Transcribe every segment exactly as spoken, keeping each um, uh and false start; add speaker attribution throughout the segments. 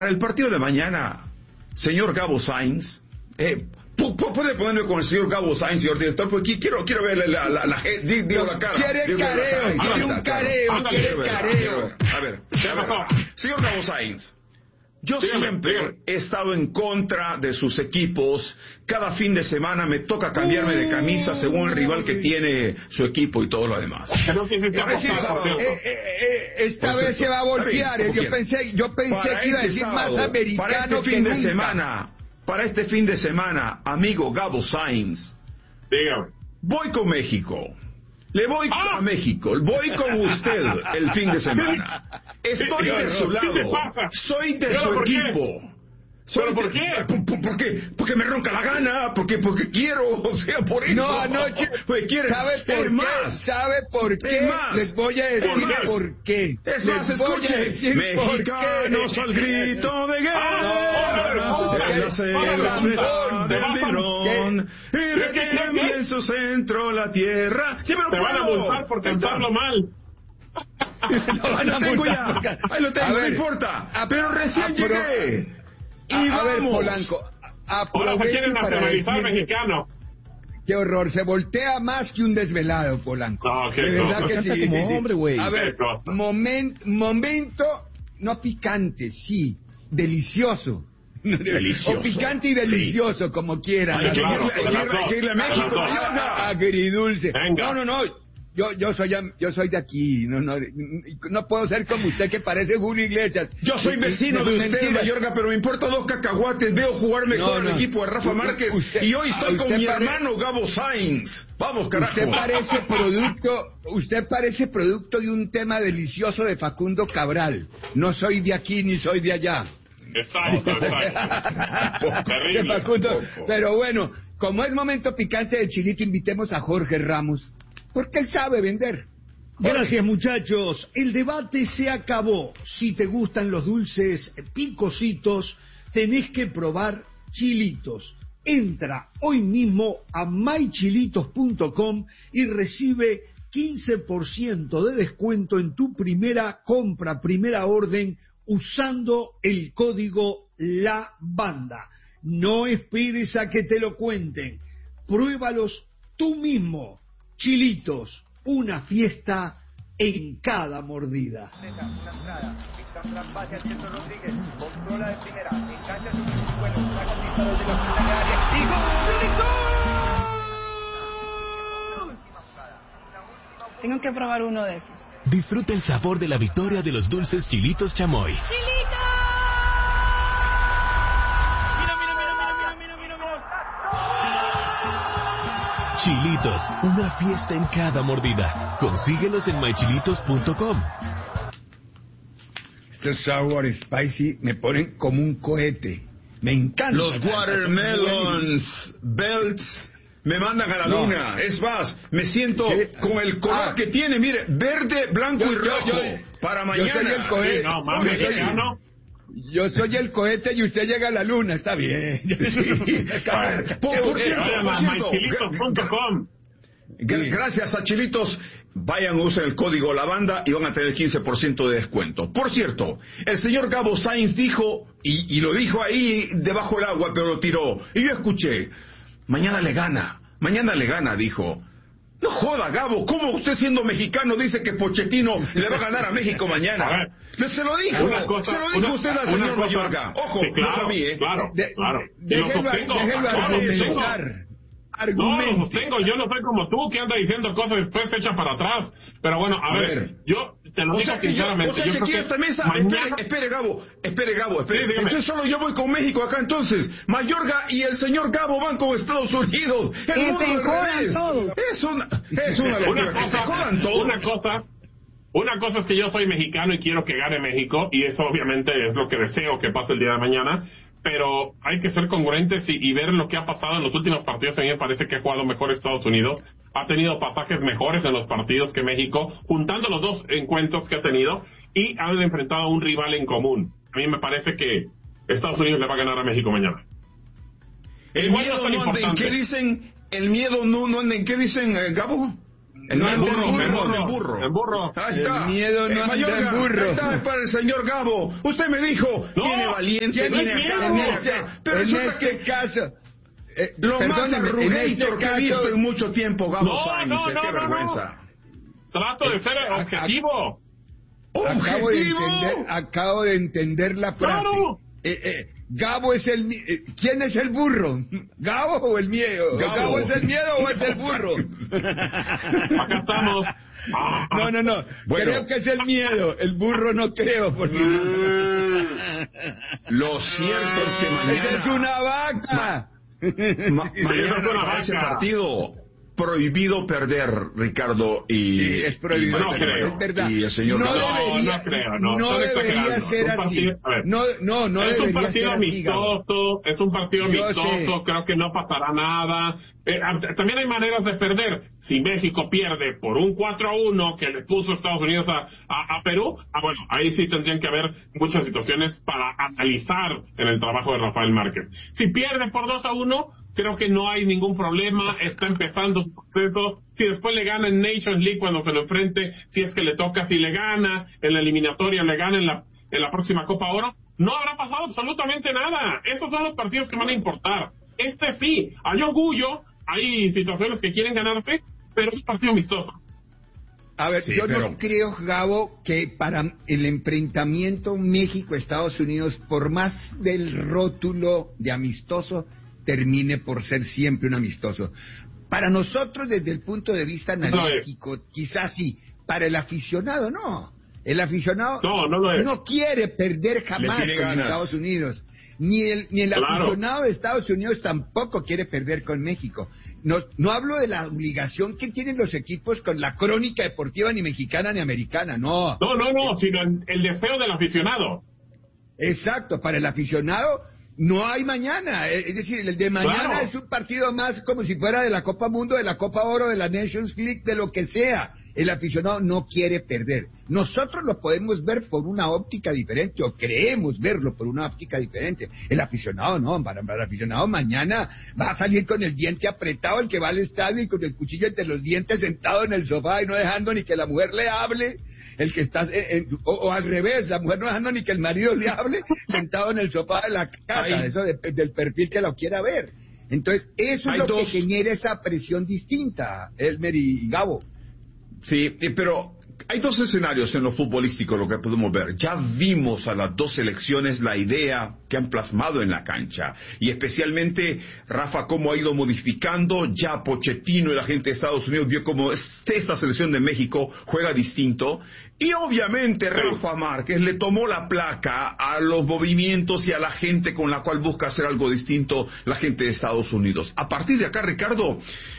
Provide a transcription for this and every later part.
Speaker 1: el partido de mañana, señor Gabo Sainz, eh, ¿puede ponerme con el señor Gabo Sainz, señor director? Porque quiero, quiero verle la, la, la, la digo la cara.
Speaker 2: Quiere careo, quiere un careo, quiere careo.
Speaker 1: A ver, a ver, señor Gabo Sainz, yo dígame, siempre dígame. he estado en contra de sus equipos. Cada fin de semana me toca cambiarme de camisa según el rival que tiene su equipo y todo lo demás.
Speaker 2: Pero si se está eh, eh, eh, esta vez se va a voltear. Bien, yo pensé, yo pensé que iba a decir sábado, más americano
Speaker 1: para este
Speaker 2: que
Speaker 1: fin
Speaker 2: nunca.
Speaker 1: de semana, para este fin de semana, amigo Gabo Sainz,
Speaker 3: dígame.
Speaker 1: Voy con México. Le voy ah. a México, voy con usted el fin de semana. Estoy de su lado, soy de su equipo. Soy
Speaker 3: ¿Pero por
Speaker 1: de,
Speaker 3: qué?
Speaker 1: Por, porque, porque me ronca la gana, porque, porque quiero, o sea, por eso.
Speaker 2: No, anoche,
Speaker 1: pues
Speaker 2: ¿sabe por qué?
Speaker 1: Más.
Speaker 2: ¿Sabe por qué?
Speaker 1: Más.
Speaker 2: Les voy a decir por qué.
Speaker 1: Es más, escuche, mexicanos al grito de guerra, en la selva del Vidrón, y retiembla en su centro la tierra.
Speaker 3: Sí, Te van a multar por cantarlo mal.
Speaker 1: No, ahí lo tengo ya, ahí lo tengo, ver, no importa, a, pero recién a, llegué.
Speaker 2: Y a, a ver, Polanco,
Speaker 3: ahora se quieren nacionalizar mexicano.
Speaker 2: Qué horror, se voltea más que un desvelado, Polanco.
Speaker 3: No, qué
Speaker 2: de verdad
Speaker 3: no,
Speaker 2: que
Speaker 3: no,
Speaker 2: sí,
Speaker 3: no,
Speaker 2: sí,
Speaker 3: como
Speaker 2: sí.
Speaker 3: hombre, güey.
Speaker 2: A ver, moment, momento, no picante, sí, delicioso.
Speaker 1: Delicioso.
Speaker 2: O picante y delicioso, sí. Como quieran.
Speaker 1: Hay que irle a México,
Speaker 2: agridulce. No, no, no. Yo, yo soy, yo soy de aquí, no, no, no puedo ser como usted que parece Julio Iglesias.
Speaker 1: Yo soy vecino de usted, Mayorga, pero me importa dos cacahuates. Veo jugar mejor no, no. el equipo de Rafa Márquez usted, y hoy estoy con mi pare... hermano Gabo Sainz. Vamos, carajo.
Speaker 2: Usted parece producto, usted parece producto de un tema delicioso de Facundo Cabral. No soy de aquí ni soy de allá.
Speaker 3: Exacto, exacto. Terrible.
Speaker 2: Facundo, pero bueno, como es momento picante de Chilito, invitemos a Jorge Ramos. Porque él sabe vender.
Speaker 4: Gracias, muchachos. El debate se acabó. Si te gustan los dulces picositos, tenés que probar Chilitos. Entra hoy mismo a my chilitos punto com y recibe quince por ciento de descuento en tu primera compra, primera orden, usando el código La Banda. No esperes a que te lo cuenten. Pruébalos tú mismo. Chilitos, una fiesta en cada mordida.
Speaker 5: Tengo que probar uno de esos.
Speaker 6: Disfruta el sabor de la victoria de los dulces Chilitos Chamoy.
Speaker 5: ¡Chilitos!
Speaker 6: Chilitos, una fiesta en cada mordida. Consíguelos en my chilitos punto com.
Speaker 2: Estos sour spicy me ponen como un cohete. Me encantan.
Speaker 1: Los watermelons, belts, me mandan a la no. luna. Es más, me siento ¿sí? con el color ah. que tiene, mire, verde, blanco
Speaker 2: yo,
Speaker 1: y rojo.
Speaker 2: Yo, yo,
Speaker 1: para mañana.
Speaker 2: Yo soy el cohete.
Speaker 3: No, mames,
Speaker 2: yo, soy,
Speaker 3: no.
Speaker 2: yo soy el cohete y usted llega a la luna. Está bien. Sí.
Speaker 1: por, por cierto, por cierto,
Speaker 3: my chilitos punto com.
Speaker 1: Gracias a Chilitos, vayan, usen el código La Banda y van a tener quince por ciento de descuento. Por cierto, el señor Gabo Sainz dijo, y, y lo dijo ahí debajo del agua, pero lo tiró. Y yo escuché, mañana le gana, mañana le gana, dijo. No joda, Gabo, ¿cómo usted siendo mexicano dice que Pochettino le va a ganar a México mañana? Se lo dijo, cosa, se lo dijo
Speaker 3: una,
Speaker 1: usted al señor Mayorga. Ojo,
Speaker 3: sí, claro,
Speaker 1: no a mí, ¿eh?
Speaker 3: Claro,
Speaker 2: de,
Speaker 3: claro.
Speaker 2: Déjelo, déjelo argumentar.
Speaker 3: No, lo sostengo, yo no soy como tú que anda diciendo cosas después hechas para atrás. Pero bueno, a, a ver, ver, yo te lo digo sinceramente.
Speaker 1: Yo, o sea,
Speaker 3: yo
Speaker 1: que
Speaker 3: creo
Speaker 1: aquí
Speaker 3: que
Speaker 1: esta mesa,
Speaker 3: mañana...
Speaker 1: espere, espere, Gabo, espere, Gabo, espere.
Speaker 3: Sí,
Speaker 1: entonces solo yo voy con México acá, entonces. Mayorga y el señor Gabo van con Estados Unidos. El
Speaker 5: que
Speaker 1: mundo
Speaker 5: se jodan todos.
Speaker 1: Es una, es una locura.
Speaker 3: Una cosa,
Speaker 1: que se jodan todos.
Speaker 3: Una cosa, una cosa es que yo soy mexicano y quiero que gane México, y eso obviamente es lo que deseo que pase el día de mañana. Pero hay que ser congruentes y, y ver lo que ha pasado en los últimos partidos. A mí me parece que ha jugado mejor Estados Unidos, ha tenido pasajes mejores en los partidos que México, juntando los dos encuentros que ha tenido, y han enfrentado a un rival en común. A mí me parece que Estados Unidos le va a ganar a México mañana.
Speaker 1: El miedo no anda en qué dicen, el miedo no, no anda en qué dicen, eh, Gabo. El
Speaker 2: no
Speaker 1: miedo
Speaker 2: anda
Speaker 1: no
Speaker 2: en
Speaker 1: anda
Speaker 2: burro.
Speaker 1: en burro.
Speaker 3: En burro.
Speaker 1: Ahí está.
Speaker 2: El miedo no
Speaker 1: Eh,
Speaker 2: anda
Speaker 1: Mayorga,
Speaker 2: en burro.
Speaker 1: ahí está para el señor Gabo. Usted me dijo,
Speaker 3: No,
Speaker 1: viene valiente,
Speaker 3: ¿quién
Speaker 1: viene
Speaker 3: es
Speaker 1: acá,
Speaker 3: miedo?
Speaker 1: viene
Speaker 2: Este-
Speaker 1: acá. Pero
Speaker 2: en
Speaker 1: resulta
Speaker 2: este
Speaker 1: que
Speaker 2: caso, eh,
Speaker 1: lo más
Speaker 2: perdóneme, en
Speaker 1: arrugator
Speaker 2: este
Speaker 1: que he
Speaker 2: caso,
Speaker 1: visto en mucho tiempo, Gabo
Speaker 3: No,
Speaker 1: Sainz.
Speaker 3: no,
Speaker 1: eh,
Speaker 3: no,
Speaker 1: qué
Speaker 3: no,
Speaker 1: vergüenza.
Speaker 3: Trato de ser
Speaker 2: a- a-
Speaker 3: objetivo.
Speaker 2: acabo de
Speaker 1: ¡Objetivo!
Speaker 2: entender, acabo de entender la frase.
Speaker 3: Claro.
Speaker 2: Eh, eh, Gabo es el... mi- eh, ¿Quién es el burro? ¿Gabo o el miedo?
Speaker 1: Gabo.
Speaker 2: ¿Gabo es el miedo o es el burro?
Speaker 3: Acá estamos. Ah,
Speaker 2: No, no, no.
Speaker 1: Bueno.
Speaker 2: Creo que es el miedo. El burro no creo. Porque...
Speaker 1: Lo cierto es que
Speaker 2: ¡Esa es
Speaker 1: mañana,
Speaker 2: una vaca!
Speaker 1: ma- mañana
Speaker 3: es una
Speaker 1: para ese
Speaker 3: vaca.
Speaker 1: partido, prohibido perder, Ricardo y...
Speaker 2: Sí, es prohibido.
Speaker 1: y
Speaker 3: No
Speaker 1: Manuel,
Speaker 3: creo.
Speaker 2: Es verdad.
Speaker 1: Y el señor
Speaker 2: no
Speaker 1: Gabo.
Speaker 2: debería,
Speaker 3: No creo, no,
Speaker 2: no
Speaker 3: están
Speaker 2: debería
Speaker 3: exagerando.
Speaker 2: ser
Speaker 3: Es un
Speaker 2: así.
Speaker 3: partido- a ver.
Speaker 2: No, no, no
Speaker 3: es un
Speaker 2: debería
Speaker 3: partido
Speaker 2: ser así, Gabo.
Speaker 3: amistoso, es un partido
Speaker 2: Yo
Speaker 3: amistoso,
Speaker 2: sé.
Speaker 3: creo que no pasará nada. Eh, a- también hay maneras de perder. Si México pierde por un cuatro a uno que le puso Estados Unidos a, a, a Perú, ah, bueno, ahí sí tendrían que haber muchas situaciones para analizar en el trabajo de Rafael Márquez. Si pierde por dos a uno, creo que no hay ningún problema, está empezando su proceso. Si después le gana en Nations League cuando se lo enfrente, si es que le toca, si le gana en la eliminatoria, le gana en la, en la próxima Copa Oro, no habrá pasado absolutamente nada. Esos son los partidos que van a importar. Este sí, hay orgullo, hay situaciones que quieren ganarse, pero es un partido amistoso.
Speaker 2: A ver,
Speaker 1: Sí,
Speaker 2: yo
Speaker 1: pero-
Speaker 2: no creo, Gabo, que para el enfrentamiento México-Estados Unidos, por más del rótulo de amistoso, termine por ser siempre un amistoso. Para nosotros, desde el punto de vista analítico, quizás sí. Para el aficionado, no. El aficionado
Speaker 3: No, no lo es.
Speaker 2: no quiere perder jamás
Speaker 1: Le tiene
Speaker 2: con
Speaker 1: ganas.
Speaker 2: Estados Unidos. Ni el, ni el
Speaker 3: Claro.
Speaker 2: aficionado de Estados Unidos tampoco quiere perder con México. No, no hablo de la obligación que tienen los equipos con la crónica deportiva ni mexicana ni americana, no.
Speaker 3: No, no, no, sino el, el deseo del aficionado.
Speaker 2: Exacto, para el aficionado no hay mañana. Eh, Es decir, el de mañana
Speaker 3: Claro.
Speaker 2: es un partido más como si fuera de la Copa Mundo, de la Copa Oro, de la Nations League, de lo que sea. El aficionado no quiere perder. Nosotros lo podemos ver por una óptica diferente, o creemos verlo por una óptica diferente. El aficionado no, para, para el aficionado mañana va a salir con el diente apretado, el que va al estadio y con el cuchillo entre los dientes sentado en el sofá y no dejando ni que la mujer le hable. El que está, eh, eh, o, o al revés, la mujer no dejando ni que el marido le hable, sentado en el sofá de la casa,
Speaker 1: Hay-
Speaker 2: eso de- del perfil que lo quiera ver. Entonces, eso
Speaker 1: Hay
Speaker 2: es lo
Speaker 1: dos-
Speaker 2: que genera esa presión distinta, Elmer y Gabo.
Speaker 1: Sí, eh, pero hay dos escenarios en lo futbolístico, lo que podemos ver. Ya vimos a las dos selecciones la idea que han plasmado en la cancha. Y especialmente, Rafa, cómo ha ido modificando. Ya Pochettino y la gente de Estados Unidos vio cómo este- esta selección de México juega distinto. Y obviamente Rafa Márquez le tomó la placa a los movimientos y a la gente con la cual busca hacer algo distinto la gente de Estados Unidos. A partir de acá, Ricardo,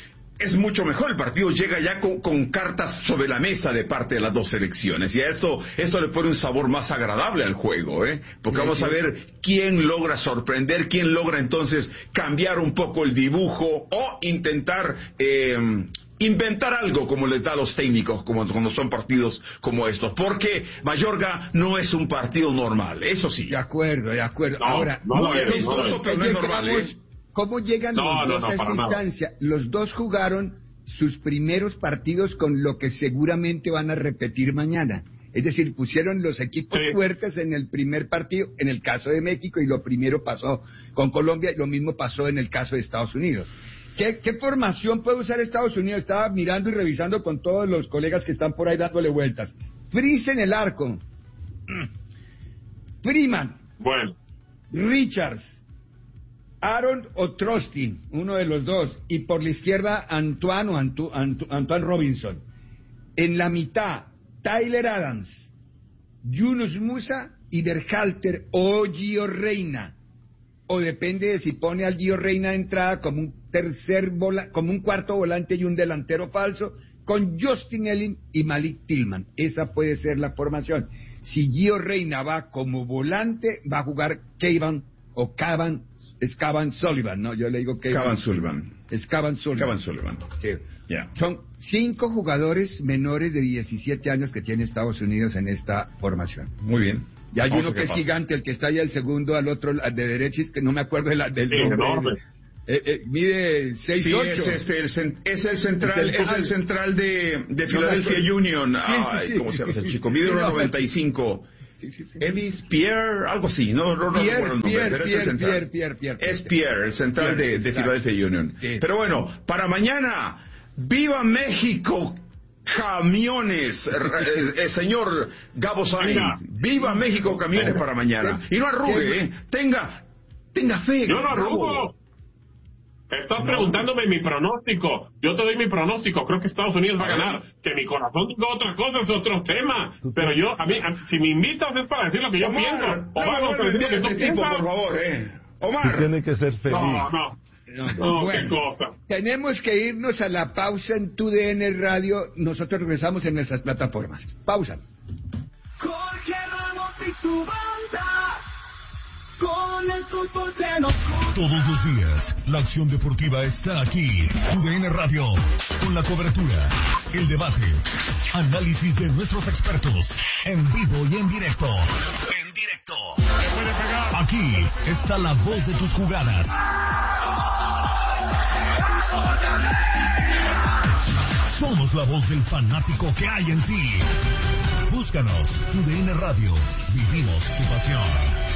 Speaker 1: es mucho mejor. El partido llega ya con, con cartas sobre la mesa de parte de las dos selecciones. Y a esto, esto le pone un sabor más agradable al juego, ¿eh? Porque
Speaker 2: Sí,
Speaker 1: vamos
Speaker 2: sí.
Speaker 1: a ver quién logra sorprender, quién logra entonces cambiar un poco el dibujo o intentar eh, inventar algo como les da a los técnicos como cuando son partidos como estos. Porque Mayorga no es un partido normal, eso sí.
Speaker 2: De acuerdo, de acuerdo.
Speaker 3: No,
Speaker 2: Ahora,
Speaker 3: no
Speaker 1: Muy
Speaker 3: lo es,
Speaker 1: amistoso,
Speaker 3: no lo es.
Speaker 1: pero no es normal,
Speaker 2: llegamos-
Speaker 1: ¿eh?
Speaker 2: ¿Cómo llegan
Speaker 3: No,
Speaker 2: los
Speaker 3: no,
Speaker 2: dos
Speaker 3: no,
Speaker 2: a esta
Speaker 3: para nada.
Speaker 2: instancia? Los dos jugaron sus primeros partidos con lo que seguramente van a repetir mañana. Es decir, pusieron los equipos
Speaker 3: Sí.
Speaker 2: fuertes en el primer partido, en el caso de México, y lo primero pasó con Colombia, y lo mismo pasó en el caso de Estados Unidos. ¿Qué, qué formación puede usar Estados Unidos? Estaba mirando y revisando con todos los colegas que están por ahí dándole vueltas. Freeze en el arco. Freeman.
Speaker 3: Bueno,
Speaker 2: Richards, Aaron o Trusty, uno de los dos, y por la izquierda Antoine o Antu- Antu- Antoine Robinson. En la mitad, Tyler Adams, Yunus Musa y Berhalter o Gio Reina. O depende de si pone al Gio Reina de entrada como un tercer vola, como un cuarto volante y un delantero falso, con Justin Elling y Malik Tillman. Esa puede ser la formación. Si Gio Reina va como volante, va a jugar Cavan o Cavan, es Cavan Sullivan, ¿no? Yo le digo Cavan.
Speaker 1: Cavan Sullivan.
Speaker 2: Es Cavan Sullivan.
Speaker 1: Cavan Sullivan.
Speaker 2: Sí.
Speaker 1: Ya.
Speaker 2: Son cinco jugadores menores de diecisiete años que tiene Estados Unidos en esta formación.
Speaker 1: Muy bien.
Speaker 2: Y hay
Speaker 1: Vamos a
Speaker 2: uno
Speaker 1: ver
Speaker 2: que
Speaker 1: qué
Speaker 2: es
Speaker 1: pasa.
Speaker 2: gigante, el que está allá el segundo al otro, al de derecha, es que no me acuerdo de la, del
Speaker 3: sí,
Speaker 2: nombre.
Speaker 3: enorme.
Speaker 2: Eh, eh, mide seis
Speaker 1: Sí,
Speaker 2: ocho.
Speaker 1: es, este, el, cen- es el central,
Speaker 2: Es el-
Speaker 1: es el central de, de Philadelphia
Speaker 2: No, no,
Speaker 1: Union.
Speaker 2: sí, sí,
Speaker 1: Ay,
Speaker 2: sí,
Speaker 1: ¿cómo se llama
Speaker 2: sí,
Speaker 1: ese
Speaker 2: sí.
Speaker 1: chico? Mide
Speaker 2: Sí,
Speaker 1: uno
Speaker 2: no,
Speaker 1: noventa y cinco.
Speaker 2: Sí, sí, sí.
Speaker 1: Ellis Pierre, algo así, no, no, no
Speaker 2: Pierre,
Speaker 1: recuerdo el nombre,
Speaker 2: Pierre,
Speaker 1: pero es el
Speaker 2: Pierre,
Speaker 1: central.
Speaker 2: Pierre, Pierre, Pierre,
Speaker 1: Es
Speaker 2: Pierre.
Speaker 1: Pierre, el central
Speaker 2: Pierre,
Speaker 1: de, de
Speaker 2: exacto.
Speaker 1: Philadelphia Union.
Speaker 2: Sí.
Speaker 1: Pero bueno, para mañana, ¡viva México! Camiones, eh, eh, señor Gabo Sainz, viva México camiones para mañana. Y no arrugue, eh. tenga, tenga fe.
Speaker 3: Yo no
Speaker 1: Gabo.
Speaker 3: arrugo. Estás preguntándome mi pronóstico. Yo te doy mi pronóstico. Creo que Estados Unidos va a ganar. Que mi corazón diga otra cosa es otro tema. Pero yo, a mí, a- si me invitas es para decir lo que yo
Speaker 1: Omar,
Speaker 3: pienso.
Speaker 1: no
Speaker 3: Omar,
Speaker 1: me
Speaker 3: no, para
Speaker 1: vuelva a
Speaker 3: decir lo que
Speaker 1: enviar
Speaker 3: tú
Speaker 1: este tipo,
Speaker 3: piensas.
Speaker 1: por favor, eh. Omar.
Speaker 7: Tiene que ser feliz.
Speaker 3: No, no.
Speaker 2: No,
Speaker 3: No, qué
Speaker 2: bueno,
Speaker 3: cosa.
Speaker 2: tenemos que irnos a la pausa en tu D N Radio. Nosotros regresamos en nuestras plataformas. Pausa.
Speaker 8: Jorge Ramos y su banda, con el fútbol que nos gusta.
Speaker 6: Todos los días, la acción deportiva está aquí. U D N Radio, con la cobertura, el debate, análisis de nuestros expertos, en vivo y en directo. En directo. Aquí está la voz de tus jugadas. Somos la voz del fanático que hay en ti. Búscanos, U D N Radio. Vivimos tu pasión.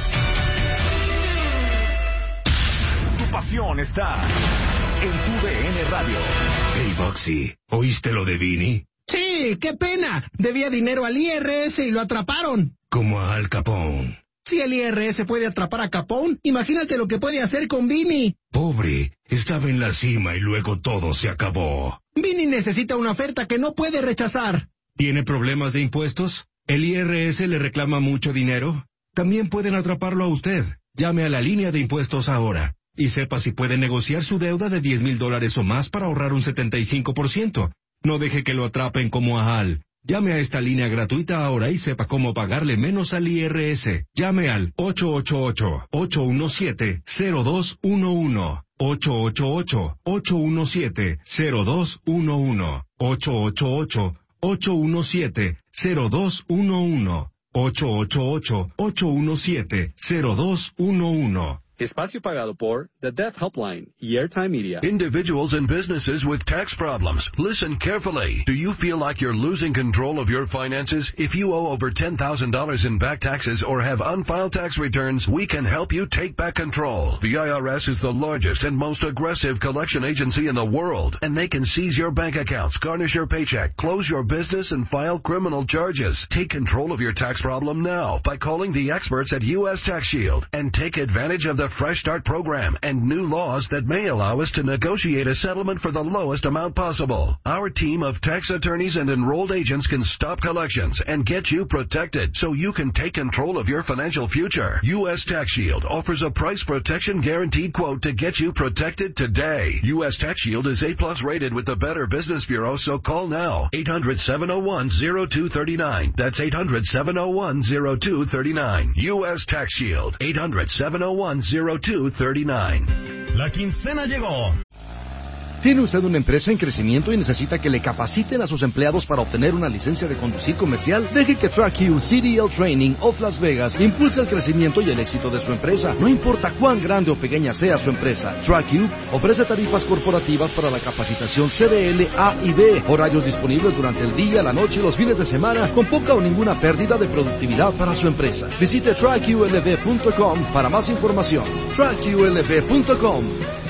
Speaker 6: Tu pasión está en U D N Radio.
Speaker 9: Hey, Boxy, ¿oíste lo de Vini?
Speaker 10: Sí, qué pena. Debía dinero al I R S y lo atraparon.
Speaker 9: Como a Al Capone.
Speaker 10: Si el I R S puede atrapar a Capone, imagínate lo que puede hacer con Vini.
Speaker 9: Pobre, estaba en la cima y luego todo se acabó.
Speaker 10: Vini necesita una oferta que no puede rechazar.
Speaker 9: ¿Tiene problemas de impuestos? ¿El I R S le reclama mucho dinero? También pueden atraparlo a usted. Llame a la línea de impuestos ahora y sepa si puede negociar su deuda de diez mil dólares o más para ahorrar un setenta y cinco por ciento. No deje que lo atrapen como a Al. Llame a esta línea gratuita ahora y sepa cómo pagarle menos al I R S. Llame al ocho ocho ocho, ocho uno siete, cero dos uno uno. ocho ocho ocho, ocho uno siete, cero dos uno uno. ocho ocho ocho, ocho uno siete, cero dos uno uno. ocho ocho ocho, ocho uno siete, cero dos uno uno.
Speaker 11: Espacio pagado por The Deaf Helpline y Airtime Media.
Speaker 12: Individuals and businesses with tax problems. Listen carefully. Do you feel like you're losing control of your finances? If you owe over ten thousand dollars in back taxes or have unfiled tax returns, we can help you take back control. The I R S is the largest and most aggressive collection agency in the world, and they can seize your bank accounts, garnish your paycheck, close your business, and file criminal charges. Take control of your tax problem now by calling the experts at U S Tax Shield and take advantage of the Fresh Start program and new laws that may allow us to negotiate a settlement for the lowest amount possible. Our team of tax attorneys and enrolled agents can stop collections and get you protected so you can take control of your financial future. U S Tax Shield offers a price protection guaranteed quote to get you protected today. U S Tax Shield is A plus rated with the Better Business Bureau, so call now. eight hundred, seven oh one, oh two three nine. That's eight hundred, seven oh one, oh two three nine. U S Tax Shield. eight hundred, seven oh one, oh two three nine.
Speaker 6: La quincena llegó.
Speaker 13: ¿Tiene usted una empresa en crecimiento y necesita que le capaciten a sus empleados para obtener una licencia de conducir comercial? Deje que TrackU C D L Training of Las Vegas impulse el crecimiento y el éxito de su empresa. No importa cuán grande o pequeña sea su empresa, TrackU ofrece tarifas corporativas para la capacitación C D L A y B, horarios disponibles durante el día, la noche y los fines de semana, con poca o ninguna pérdida de productividad para su empresa. Visite track U L V punto com para más información. track U L V punto com.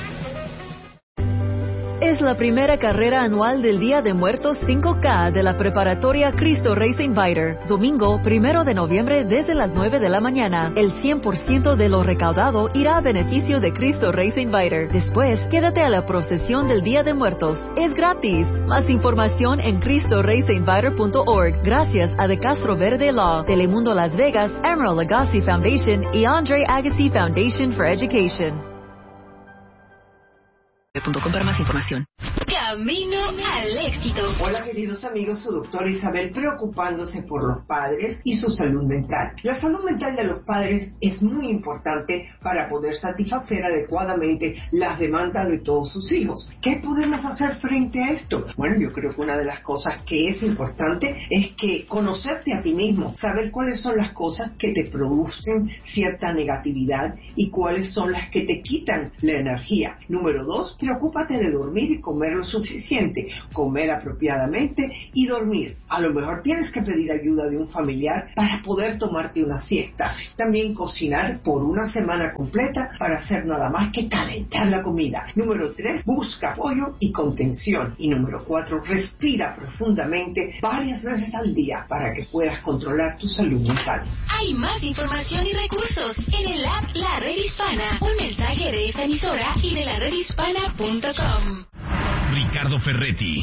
Speaker 14: Es la primera carrera anual del Día de Muertos cinco K de la preparatoria Cristo Racing Fighter. Domingo, primero de noviembre, desde las nueve de la mañana. El cien por ciento de lo recaudado irá a beneficio de Cristo Racing Fighter. Después, quédate a la procesión del Día de Muertos. Es gratis. Más información en cristo racing fighter punto org. Gracias a De Castro Verde Law, Telemundo Las Vegas, Emerald Lagasse Foundation y Andre Agassi Foundation for Education.
Speaker 15: Punto com para más información.
Speaker 7: Camino al éxito.
Speaker 15: Hola queridos amigos, su doctora Isabel preocupándose por los padres y su salud mental. La salud mental de los padres es muy importante para poder satisfacer adecuadamente las demandas de todos sus hijos. ¿Qué podemos hacer frente a esto? Bueno, yo creo que una de las cosas que es importante es que conocerte a ti mismo, saber cuáles son las cosas que te producen cierta negatividad y cuáles son las que te quitan la energía. Número dos, preocúpate de dormir y comer lo suficiente, comer apropiadamente y dormir. A lo mejor tienes que pedir ayuda de un familiar para poder tomarte una siesta. También cocinar por una semana completa para hacer nada más que calentar la comida. Número tres, busca apoyo y contención. Y número cuatro, respira profundamente varias veces al día para que puedas controlar tu salud mental.
Speaker 7: Hay más información y recursos en el app La Red Hispana. Un mensaje de esta emisora y de la red hispana punto com.
Speaker 16: Ricardo Ferretti,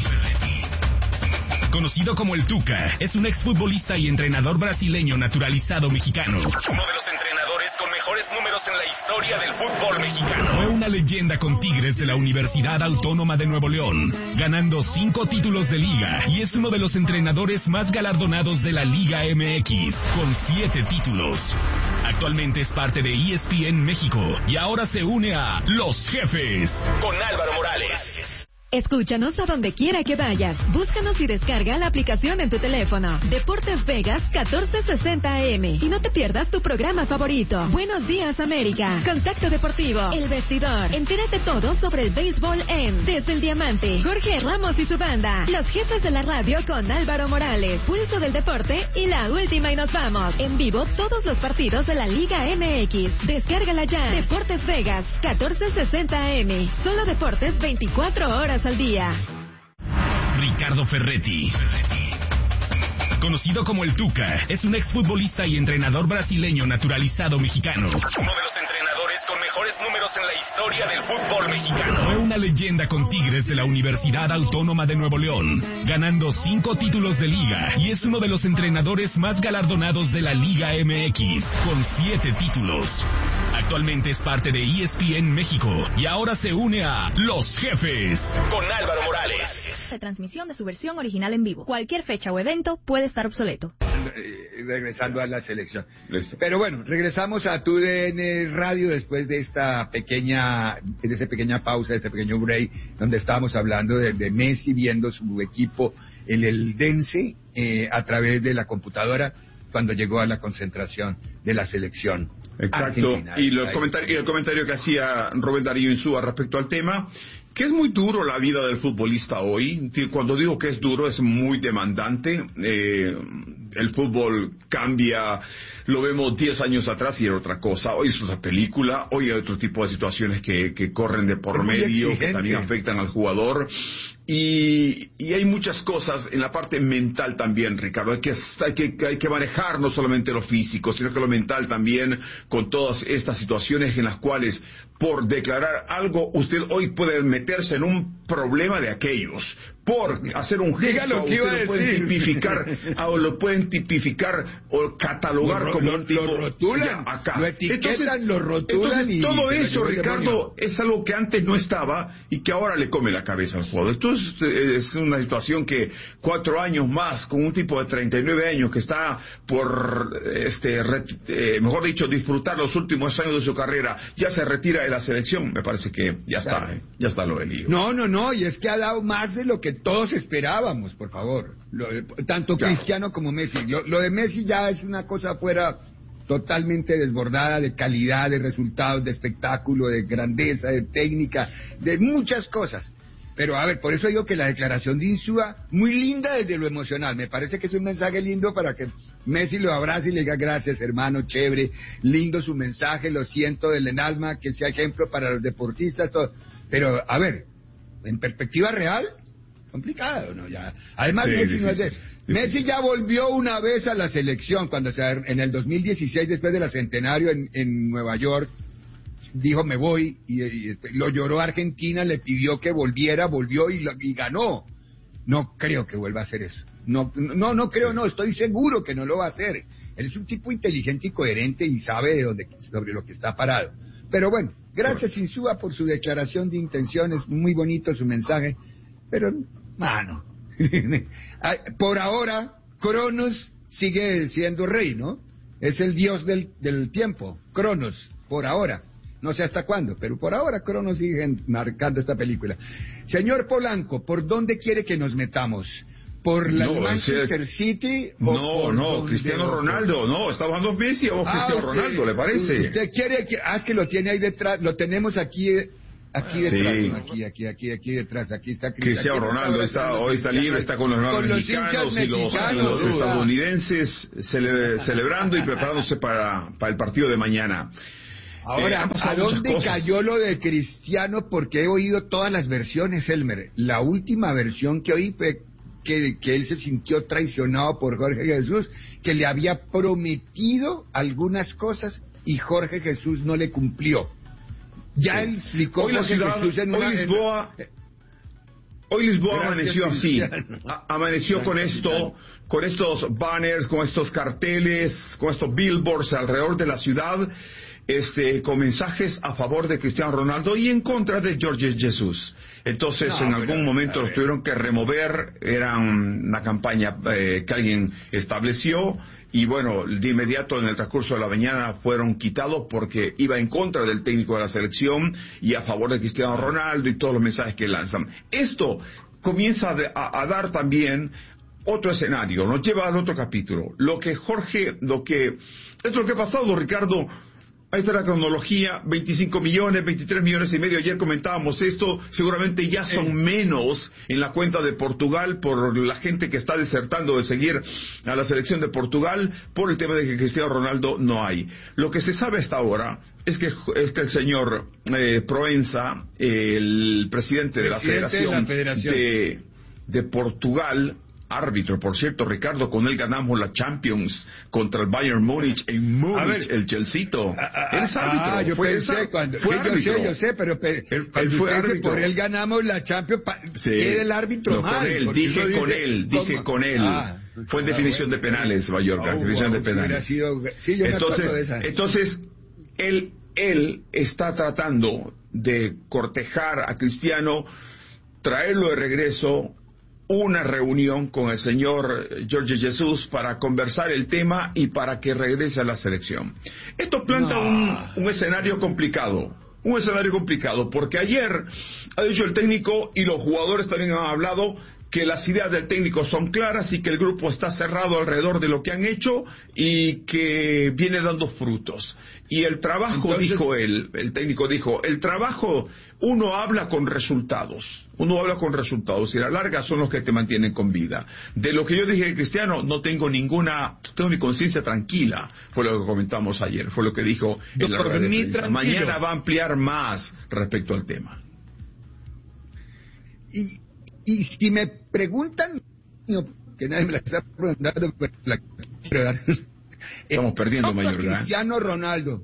Speaker 16: conocido como el Tuca, es un exfutbolista y entrenador brasileño naturalizado mexicano. Uno de los entrenadores con mejores números en la historia del fútbol mexicano. Fue una leyenda con Tigres de la Universidad Autónoma de Nuevo León, ganando cinco títulos de liga, y es uno de los entrenadores más galardonados de la Liga M X, con siete títulos. Actualmente es parte de E S P N México y ahora se une a Los Jefes con Álvaro Morales.
Speaker 17: Escúchanos a donde quiera que vayas. Búscanos y descarga la aplicación en tu teléfono. Deportes Vegas catorce sesenta A M. Y no te pierdas tu programa favorito. Buenos días, América. Contacto Deportivo. El Vestidor. Entérate todo sobre el béisbol en Desde el Diamante. Jorge Ramos y su banda. Los Jefes de la Radio con Álvaro Morales. Pulso del Deporte y La Última y Nos Vamos. En vivo todos los partidos de la Liga M X. Descárgala ya. Deportes Vegas catorce sesenta A M. Solo deportes veinticuatro horas al día.
Speaker 16: Ricardo Ferretti, conocido como el Tuca, es un exfutbolista y entrenador brasileño naturalizado mexicano. Uno de los entrenadores con mejores números en la historia del fútbol mexicano. Fue una leyenda con Tigres de la Universidad Autónoma de Nuevo León, ganando cinco títulos de liga, y es uno de los entrenadores más galardonados de la Liga M X, con siete títulos. Actualmente es parte de E S P N México y ahora se une a Los Jefes con Álvaro Morales.
Speaker 18: Retransmisión de su versión original en vivo. Cualquier fecha o evento puede estar obsoleto.
Speaker 2: Eh, regresando a la selección. Listo. Pero bueno, regresamos a Tu D N Radio después de esta pequeña, de esta pequeña pausa, de este pequeño break, donde estábamos hablando de, de Messi viendo su equipo, el Eldense, eh, a través de la computadora cuando llegó a la concentración de la selección.
Speaker 1: Exacto, y, los comentarios, y el comentario que hacía Rubén Darío Insúa respecto al tema, que es muy duro la vida del futbolista hoy. Cuando digo que es duro, es muy demandante. Eh, el fútbol cambia, lo vemos diez años atrás y era otra cosa. Hoy es otra película, hoy hay otro tipo de situaciones que, que corren de por medio, que también afectan al jugador. Y, y hay muchas cosas en la parte mental también, Ricardo. Hay que, hay que, hay que manejar no solamente lo físico, sino que lo mental también, con todas estas situaciones en las cuales, por declarar algo, usted hoy puede meterse en un problema de aquellos. Por hacer un gesto,
Speaker 2: lo que
Speaker 1: usted lo pueden tipificar, o lo pueden tipificar o catalogar
Speaker 2: lo,
Speaker 1: como
Speaker 2: lo,
Speaker 1: un tipo.
Speaker 2: Lo rotulan,
Speaker 1: acá.
Speaker 2: lo etiquetan,
Speaker 1: entonces,
Speaker 2: lo rotulan.
Speaker 1: Entonces,
Speaker 2: y
Speaker 1: todo
Speaker 2: y
Speaker 1: eso, Ricardo, es algo que antes no estaba y que ahora le come la cabeza al jugador. Entonces, es una situación que cuatro años más, con un tipo de treinta y nueve años que está por, este, ret, eh, mejor dicho, disfrutar los últimos años de su carrera, ya se retira de la selección. Me parece que ya está, claro. eh, ya está lo del lío.
Speaker 2: No, no, no, y es que ha dado más de lo que todos esperábamos, por favor. Lo, tanto claro. Cristiano como Messi. Lo, lo de Messi ya es una cosa fuera totalmente desbordada de calidad, de resultados, de espectáculo, de grandeza, de técnica, de muchas cosas. Pero a ver, por eso digo que la declaración de Insúa, muy linda desde lo emocional, me parece que es un mensaje lindo para que Messi lo abrace y le diga gracias hermano, chévere, lindo su mensaje, lo siento del en alma, que sea ejemplo para los deportistas, todo. Pero a ver, en perspectiva real, complicado, ¿no? Ya. Además, sí, Messi difícil, no es de... difícil. Messi ya volvió una vez a la selección, cuando se, en el dos mil dieciséis, después del centenario en, en Nueva York, dijo me voy, y, y lo lloró Argentina, le pidió que volviera, volvió y, lo, y ganó. No creo que vuelva a hacer eso. No, no, no creo, no, estoy seguro que no lo va a hacer. Él es un tipo inteligente y coherente y sabe de dónde, sobre lo que está parado. Pero bueno, gracias Insúa por su declaración de intenciones, muy bonito su mensaje. Pero, mano, por ahora, Cronos sigue siendo rey, ¿no? Es el dios del, del tiempo, Cronos, por ahora. No sé hasta cuándo, pero por ahora Cronos sigue marcando esta película. Señor Polanco, ¿por dónde quiere que nos metamos? ¿Por la no, Manchester ese... City? O
Speaker 1: no,
Speaker 2: por
Speaker 1: no, Cristiano
Speaker 2: o
Speaker 1: Ronaldo,
Speaker 2: por...
Speaker 1: no, está hablando Messi o
Speaker 2: ah,
Speaker 1: Cristiano
Speaker 2: usted,
Speaker 1: Ronaldo, ¿le parece?
Speaker 2: ¿Usted quiere que, ah, es que lo tiene ahí detrás, lo tenemos aquí, aquí detrás,
Speaker 1: sí.
Speaker 2: ¿no? aquí, aquí, aquí, aquí detrás, aquí está
Speaker 1: Cristiano
Speaker 2: aquí
Speaker 1: Ronaldo, está, hoy está libre, está con los hermanos mexicanos y los, y los estadounidenses cele, celebrando y preparándose para, para el partido de mañana.
Speaker 2: Ahora, eh, ¿a dónde cayó lo de Cristiano? Porque he oído todas las versiones, Elmer. La última versión que oí fue que, que él se sintió traicionado por Jorge Jesús, que le había prometido algunas cosas y Jorge Jesús no le cumplió. Ya sí. Él explicó
Speaker 1: hoy la ciudad, Jesús en una, hoy Lisboa, en... hoy Lisboa Gracias, amaneció así, a, amaneció con esto, con estos banners, con estos carteles, con estos billboards alrededor de la ciudad. Este, con mensajes a favor de Cristiano Ronaldo y en contra de Jorge Jesús. Entonces, no, en algún pero, momento los tuvieron que remover, era una campaña eh, que alguien estableció, y bueno, de inmediato en el transcurso de la mañana fueron quitados porque iba en contra del técnico de la selección y a favor de Cristiano Ronaldo y todos los mensajes que lanzan. Esto comienza a, a dar también otro escenario, nos lleva al otro capítulo. Lo que Jorge, lo que, es lo que ha pasado, Ricardo. Ahí está la cronología, veinticinco millones, veintitrés millones y medio, ayer comentábamos esto, seguramente ya son menos en la cuenta de Portugal por la gente que está desertando de seguir a la selección de Portugal por el tema de que Cristiano Ronaldo no hay. Lo que se sabe hasta ahora es que, es que el señor eh, Proenza, el presidente de la presidente Federación, de, la Federación. De, de Portugal, árbitro, por cierto, Ricardo, con él ganamos la Champions contra el Bayern Múnich en Múnich, el Chelseito. Él es árbitro.
Speaker 2: Ah, yo
Speaker 1: fue
Speaker 2: pensé
Speaker 1: esa,
Speaker 2: cuando,
Speaker 1: fue
Speaker 2: yo sé, yo sé, pero pe, él, él fue árbitro. Por él ganamos la Champions, pa, sí, queda el árbitro
Speaker 1: no,
Speaker 2: mal.
Speaker 1: Con él, dije con dice, él, dije ¿cómo? con él. Ah, fue en definición bueno, de penales, Mallorca, oh, definición wow, de penales. Sido, sí, yo entonces, me de esa. entonces, él, él está tratando de cortejar a Cristiano, traerlo de regreso, una reunión con el señor Jorge Jesús para conversar el tema y para que regrese a la selección. Esto planta no. un, un escenario complicado, un escenario complicado, porque ayer ha dicho el técnico y los jugadores también han hablado que las ideas del técnico son claras y que el grupo está cerrado alrededor de lo que han hecho y que viene dando frutos. Y el trabajo, Entonces, dijo él, el técnico dijo, el trabajo, uno habla con resultados, uno habla con resultados y a la larga son los que te mantienen con vida. De lo que yo dije de Cristiano, no tengo ninguna, tengo mi conciencia tranquila, fue lo que comentamos ayer, fue lo que dijo en la rueda de prensa. Mañana va a ampliar más respecto al tema.
Speaker 2: Y Y si me preguntan, que nadie me la está preguntando, la,
Speaker 1: estamos perdiendo, Mayorga.
Speaker 2: Cristiano Ronaldo.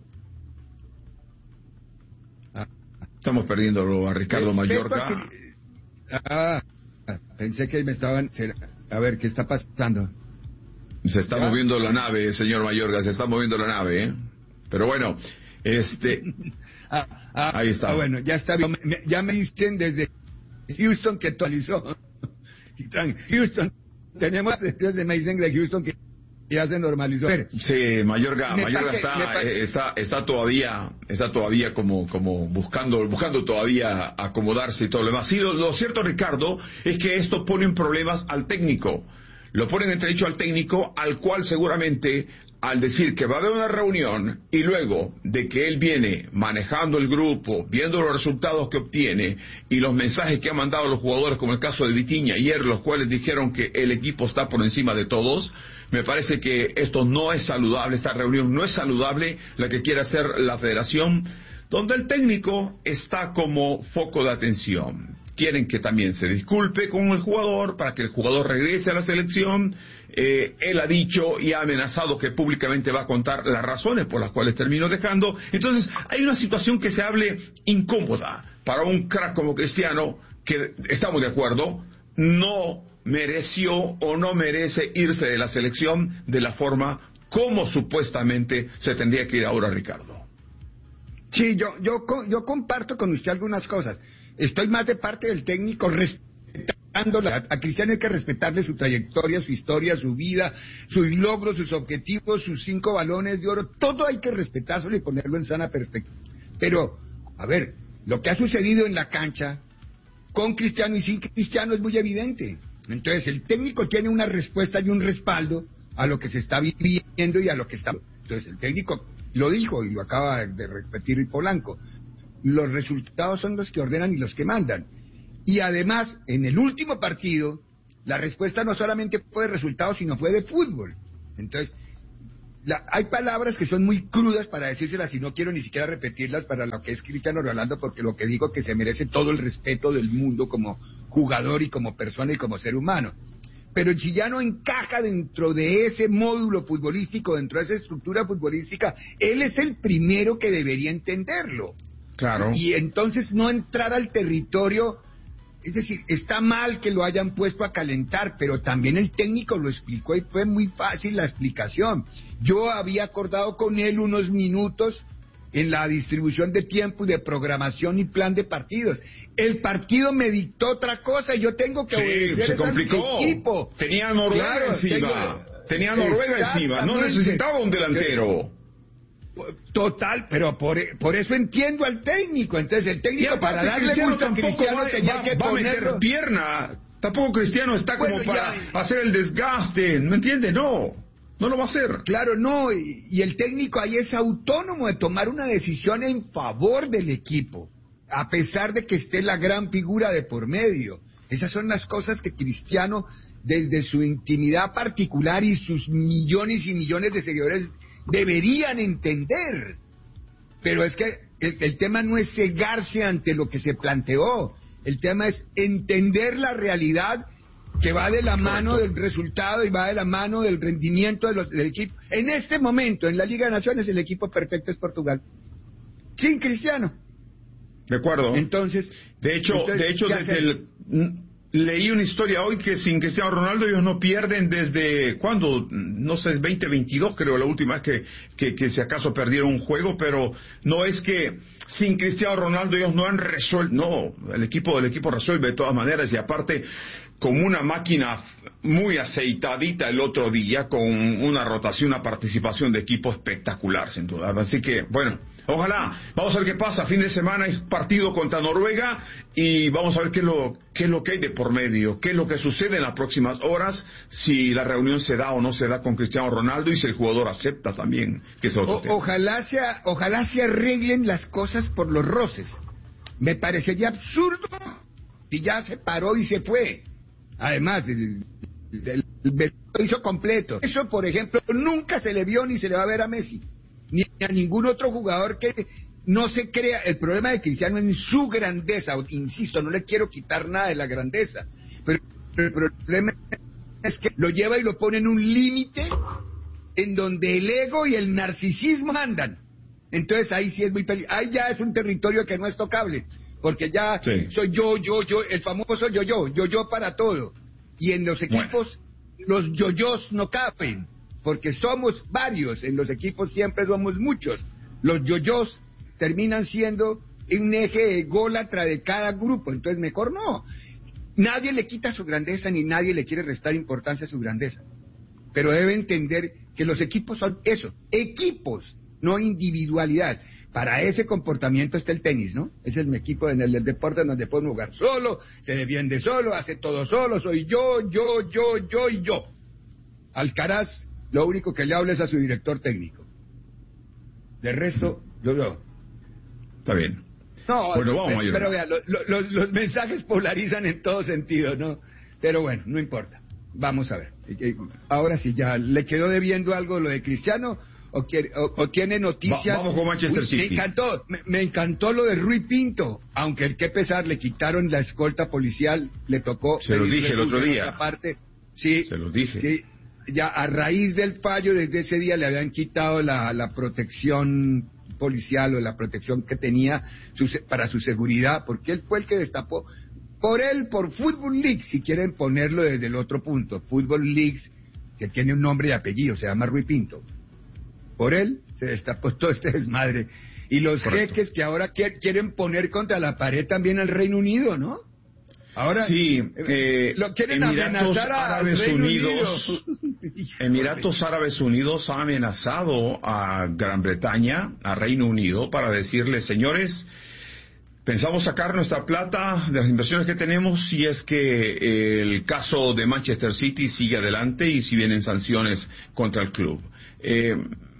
Speaker 1: Ah. Estamos perdiendo a Ricardo Mallorca.
Speaker 2: Que, ah, pensé que me estaban. A ver, ¿qué está pasando?
Speaker 1: Se está ¿Ya? moviendo la nave, señor Mayorga, se está moviendo la nave, ¿eh? Pero bueno, este.
Speaker 2: ah, ah,
Speaker 1: ahí está.
Speaker 2: Ah, bueno, ya está bien. Ya me dicen desde Houston que actualizó. Houston, tenemos, entonces me dicen de Houston que ya se normalizó.
Speaker 1: Sí, Mayorga, Mayorga
Speaker 2: que,
Speaker 1: está, está, está todavía, está todavía como, como buscando, buscando todavía acomodarse y todo lo demás. Sí, lo, lo cierto, Ricardo, es que esto pone en problemas al técnico. Lo ponen en entredicho al técnico, al cual seguramente, al decir que va a haber una reunión y luego de que él viene manejando el grupo, viendo los resultados que obtiene y los mensajes que han mandado los jugadores, como el caso de Vitinha ayer, los cuales dijeron que el equipo está por encima de todos, me parece que esto no es saludable, esta reunión no es saludable, la que quiere hacer la federación, donde el técnico está como foco de atención. Quieren que también se disculpe con el jugador para que el jugador regrese a la selección. Eh, él ha dicho y ha amenazado que públicamente va a contar las razones por las cuales terminó dejando. Entonces hay una situación que se hable incómoda para un crack como Cristiano, que estamos de acuerdo, no mereció o no merece irse de la selección de la forma como supuestamente se tendría que ir ahora, Ricardo.
Speaker 2: Sí, yo, yo, yo comparto con usted algunas cosas. Estoy más de parte del técnico respetando respetándola. A Cristiano hay que respetarle su trayectoria, su historia, su vida, sus logros, sus objetivos, sus cinco balones de oro. Todo hay que respetárselo y ponerlo en sana perspectiva. Pero, a ver, lo que ha sucedido en la cancha con Cristiano y sin Cristiano es muy evidente. Entonces, el técnico tiene una respuesta y un respaldo a lo que se está viviendo y a lo que está... Entonces, el técnico lo dijo y lo acaba de repetir Polanco. Los resultados son los que ordenan y los que mandan. Y además, en el último partido, la respuesta no solamente fue de resultados, sino fue de fútbol. Entonces, la, hay palabras que son muy crudas para decírselas y no quiero ni siquiera repetirlas para lo que es Cristiano Ronaldo, porque lo que digo es que se merece todo el respeto del mundo como jugador y como persona y como ser humano. Pero si ya no encaja dentro de ese módulo futbolístico, dentro de esa estructura futbolística, él es el primero que debería entenderlo.
Speaker 1: Claro.
Speaker 2: Y entonces no entrar al territorio, es decir, está mal que lo hayan puesto a calentar, pero también el técnico lo explicó y fue muy fácil la explicación. Yo había acordado con él unos minutos en la distribución de tiempo y de programación y plan de partidos. El partido me dictó otra cosa y yo tengo que
Speaker 1: sí,
Speaker 2: obedecer
Speaker 1: se complicó.
Speaker 2: al equipo.
Speaker 1: Tenía Noruega
Speaker 2: claro,
Speaker 1: encima.
Speaker 2: tengo...
Speaker 1: Tenía Noruega encima. No necesitaba un delantero.
Speaker 2: Total, pero por, por eso entiendo al técnico. Entonces el técnico para darle
Speaker 1: Cristiano
Speaker 2: gusto a Cristiano
Speaker 1: va,
Speaker 2: tenía
Speaker 1: va,
Speaker 2: que
Speaker 1: va a meter
Speaker 2: ponerlo.
Speaker 1: pierna. Tampoco Cristiano está
Speaker 2: bueno,
Speaker 1: como para
Speaker 2: ya...
Speaker 1: hacer el desgaste. ¿Me entiendes? No. No lo va a hacer.
Speaker 2: Claro, no, y, y el técnico ahí es autónomo de tomar una decisión en favor del equipo, a pesar de que esté la gran figura de por medio. Esas son las cosas que Cristiano, desde su intimidad particular y sus millones y millones de seguidores, deberían entender. Pero es que el, el tema no es cegarse ante lo que se planteó, el tema es entender la realidad que va de la mano del resultado y va de la mano del rendimiento de los, del equipo. En este momento, en la Liga de Naciones, el equipo perfecto es Portugal. Sin Cristiano.
Speaker 1: De acuerdo.
Speaker 2: Entonces...
Speaker 1: De hecho,
Speaker 2: entonces,
Speaker 1: de hecho desde el, leí una historia hoy que sin Cristiano Ronaldo ellos no pierden desde... ¿Cuándo? No sé, es veinte veintidós creo, la última vez que, que, que si acaso perdieron un juego, pero no es que sin Cristiano Ronaldo ellos no han resuelto... No, el equipo, el equipo resuelve de todas maneras y aparte... como una máquina muy aceitadita el otro día, con una rotación, una participación de equipo espectacular, sin duda. Así que, bueno, ojalá, vamos a ver qué pasa. Fin de semana hay partido contra Noruega y vamos a ver qué es lo, qué es lo que hay de por medio, qué es lo que sucede en las próximas horas, si la reunión se da o no se da con Cristiano Ronaldo y si el jugador acepta también que es otro
Speaker 2: o,
Speaker 1: tema.
Speaker 2: Ojalá, sea, ojalá se arreglen las cosas por los roces. Me parecería absurdo y ya se paró y se fue. Además, el, el, el, lo hizo completo. Eso, por ejemplo, nunca se le vio ni se le va a ver a Messi, ni a ningún otro jugador que no se crea. El problema de Cristiano es su grandeza. Insisto, no le quiero quitar nada de la grandeza, pero el problema es que lo lleva y lo pone en un límite en donde el ego y el narcisismo andan. Entonces ahí sí es muy peligroso. Ahí ya es un territorio que no es tocable. Porque ya sí. soy yo, yo, yo, el famoso yo-yo, yo-yo para todo. Y en los equipos, bueno. los yo-yos no caben, porque somos varios, en los equipos siempre somos muchos. Los yo-yos terminan siendo un eje ególatra de cada grupo, entonces mejor no. Nadie le quita su grandeza, ni nadie le quiere restar importancia a su grandeza. Pero debe entender que los equipos son eso, equipos, no individualidad. Para ese comportamiento está el tenis, ¿no? Es el equipo en el, el deporte donde puede jugar solo, se defiende solo, hace todo solo, soy yo, yo, yo, yo y yo. Alcaraz, lo único que le habla es a su director técnico. De resto, yo, yo.
Speaker 1: Está bien.
Speaker 2: No,
Speaker 1: bueno, vamos a
Speaker 2: pero vea, lo, lo, los, los mensajes polarizan en todo sentido, ¿no? Pero bueno, no importa. Vamos a ver. Ahora sí, ya le quedó debiendo algo lo de Cristiano. O, quiere, o, o tiene noticias.
Speaker 1: Va, vamos con Manchester
Speaker 2: Uy,
Speaker 1: City.
Speaker 2: Me encantó, me, me encantó lo de Rui Pinto, aunque el que pesar le quitaron la escolta policial, le tocó.
Speaker 1: Se lo dije el otro día.
Speaker 2: Aparte, sí,
Speaker 1: se lo dije.
Speaker 2: Sí, ya a raíz del fallo desde ese día le habían quitado la, la protección policial o la protección que tenía su, para su seguridad, porque él fue el que destapó. Por él, por Football League, si quieren ponerlo desde el otro punto, Football League, que tiene un nombre y apellido, se llama Rui Pinto. Por él se destapó todo este desmadre. Y los Correcto. jeques que ahora quieren poner contra la pared también al Reino Unido, ¿no? Ahora,
Speaker 1: sí, eh,
Speaker 2: lo quieren
Speaker 1: Emiratos
Speaker 2: amenazar a
Speaker 1: Árabes
Speaker 2: Reino
Speaker 1: Unidos.
Speaker 2: Unido.
Speaker 1: Emiratos Árabes Unidos ha amenazado a Gran Bretaña, a Reino Unido, para decirle, señores, pensamos sacar nuestra plata de las inversiones que tenemos si es que el caso de Manchester City sigue adelante y si vienen sanciones contra el club. Eh,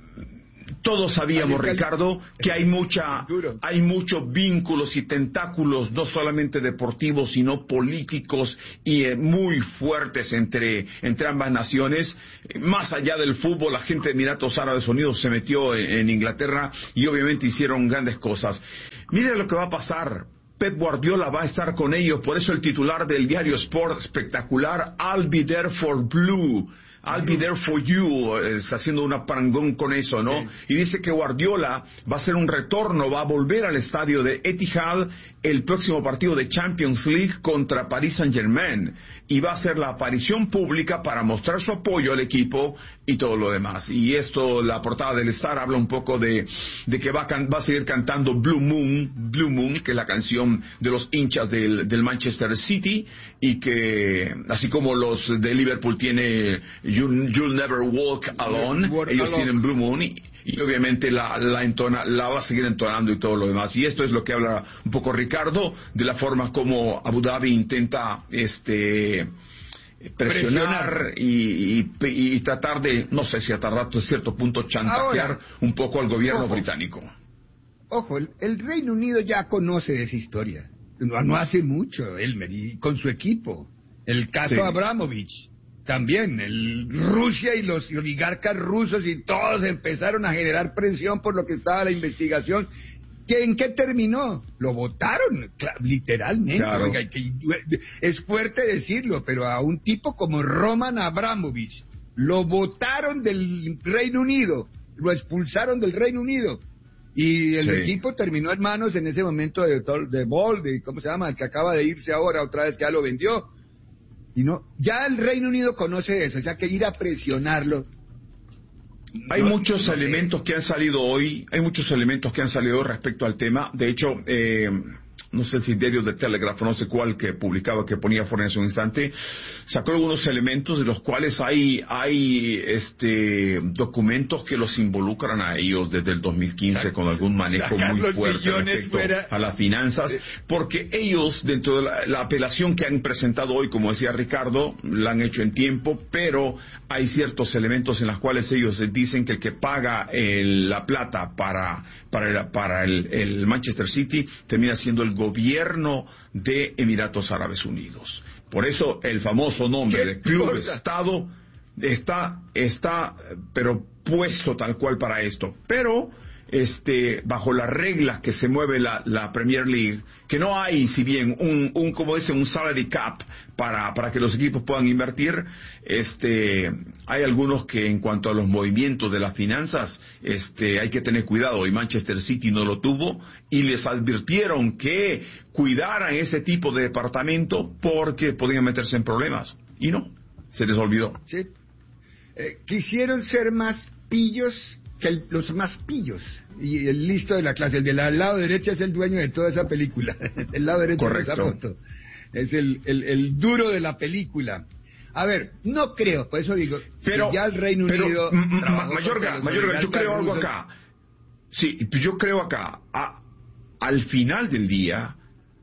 Speaker 1: Todos sabíamos, Ricardo, que hay mucha, hay muchos vínculos y tentáculos, no solamente deportivos, sino políticos y eh, muy fuertes entre, entre ambas naciones. Más allá del fútbol, la gente de Emiratos Árabes Unidos se metió en, en Inglaterra y obviamente hicieron grandes cosas. Mire lo que va a pasar. Pep Guardiola va a estar con ellos, por eso el titular del diario Sport espectacular, I'll be there for Blue. I'll be there for you, está haciendo una parangón con eso, ¿no? Sí. Y dice que Guardiola va a hacer un retorno, va a volver al estadio de Etihad el próximo partido de Champions League contra Paris Saint-Germain y va a hacer la aparición pública para mostrar su apoyo al equipo y todo lo demás. Y esto, la portada del Star habla un poco de, de que va a, can, va a seguir cantando Blue Moon, Blue Moon, que es la canción de los hinchas del, del Manchester City, y que así como los de Liverpool tiene You, You'll Never Walk Alone, Walk ellos alone. Tienen Blue Moon y, y obviamente la, la, entona, la va a seguir entonando y todo lo demás. Y esto es lo que habla un poco Ricardo de la forma como Abu Dhabi intenta este presionar, presionar. Y, y, y tratar de, no sé si hasta rato cierto punto chantajear Ahora, un poco al gobierno ojo, británico.
Speaker 2: Ojo, el, el Reino Unido ya conoce de esa historia. No, no hace mucho, Elmer, y con su equipo. El caso sí. Abramovich. También, el Rusia y los oligarcas rusos y todos empezaron a generar presión por lo que estaba la investigación. ¿Qué, ¿En qué terminó? Lo votaron, literalmente. Claro. Oiga, que, es fuerte decirlo, pero a un tipo como Roman Abramovich lo votaron del Reino Unido, lo expulsaron del Reino Unido. Y el sí. equipo terminó en manos en ese momento de, de Boll, de, ¿cómo se llama? El que acaba de irse ahora, otra vez que ya lo vendió. Y no, ya el Reino Unido conoce eso, o sea que ir a presionarlo.
Speaker 1: Hay no, muchos no elementos sé. que han salido hoy, hay muchos elementos que han salido respecto al tema. De hecho, eh, no sé si diario de Telegraph, no sé cuál que publicaba, que ponía fuera en su instante, sacó algunos elementos de los cuales hay hay este documentos que los involucran a ellos desde el dos mil quince Sac con algún manejo muy fuerte respecto fuera. a las finanzas, porque ellos, dentro de la, la apelación que han presentado hoy, como decía Ricardo, la han hecho en tiempo, pero hay ciertos elementos en los cuales ellos dicen que el que paga el, la plata para para, el, para el, el Manchester City termina siendo el gobierno de Emiratos Árabes Unidos. Por eso el famoso nombre de Club Estado está, está, pero puesto tal cual para esto. Pero, este, bajo las reglas que se mueve la, la Premier League, que no hay, si bien, un, un como dicen, un salary cap para, para que los equipos puedan invertir, este, hay algunos que en cuanto a los movimientos de las finanzas, este, hay que tener cuidado, y Manchester City no lo tuvo, y les advirtieron que cuidaran ese tipo de departamento porque podían meterse en problemas, y no, se les olvidó.
Speaker 2: Sí. Eh, quisieron ser más pillos que el, los más pillos, y el listo de la clase, el del lado derecho es el dueño de toda esa película, el lado derecho Correcto. de esa foto, es el, el, el duro de la película. A ver, no creo, por eso digo,
Speaker 1: pero
Speaker 2: ya el Reino
Speaker 1: pero,
Speaker 2: Unido...
Speaker 1: Mayorga, Mayorga, yo creo algo acá, sí, yo creo acá, a, al final del día,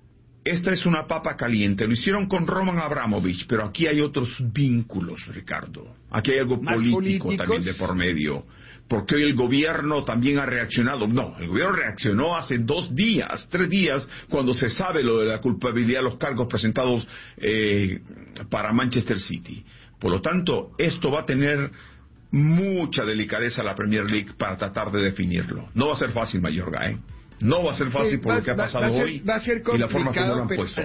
Speaker 1: esta es una papa caliente, lo hicieron con Roman Abramovich, pero aquí hay otros vínculos, Ricardo, aquí hay algo político políticos? también de por medio. Porque hoy el gobierno también ha reaccionado. No, el gobierno reaccionó hace dos días, tres días, cuando se sabe lo de la culpabilidad de los cargos presentados eh, para Manchester City. Por lo tanto, esto va a tener mucha delicadeza la Premier League para tratar de definirlo. No va a ser fácil, Mayorga, ¿eh? No va a ser fácil sí, por va, lo que ha pasado va, va hoy
Speaker 2: va a ser
Speaker 1: y la forma como lo han
Speaker 2: pero,
Speaker 1: puesto.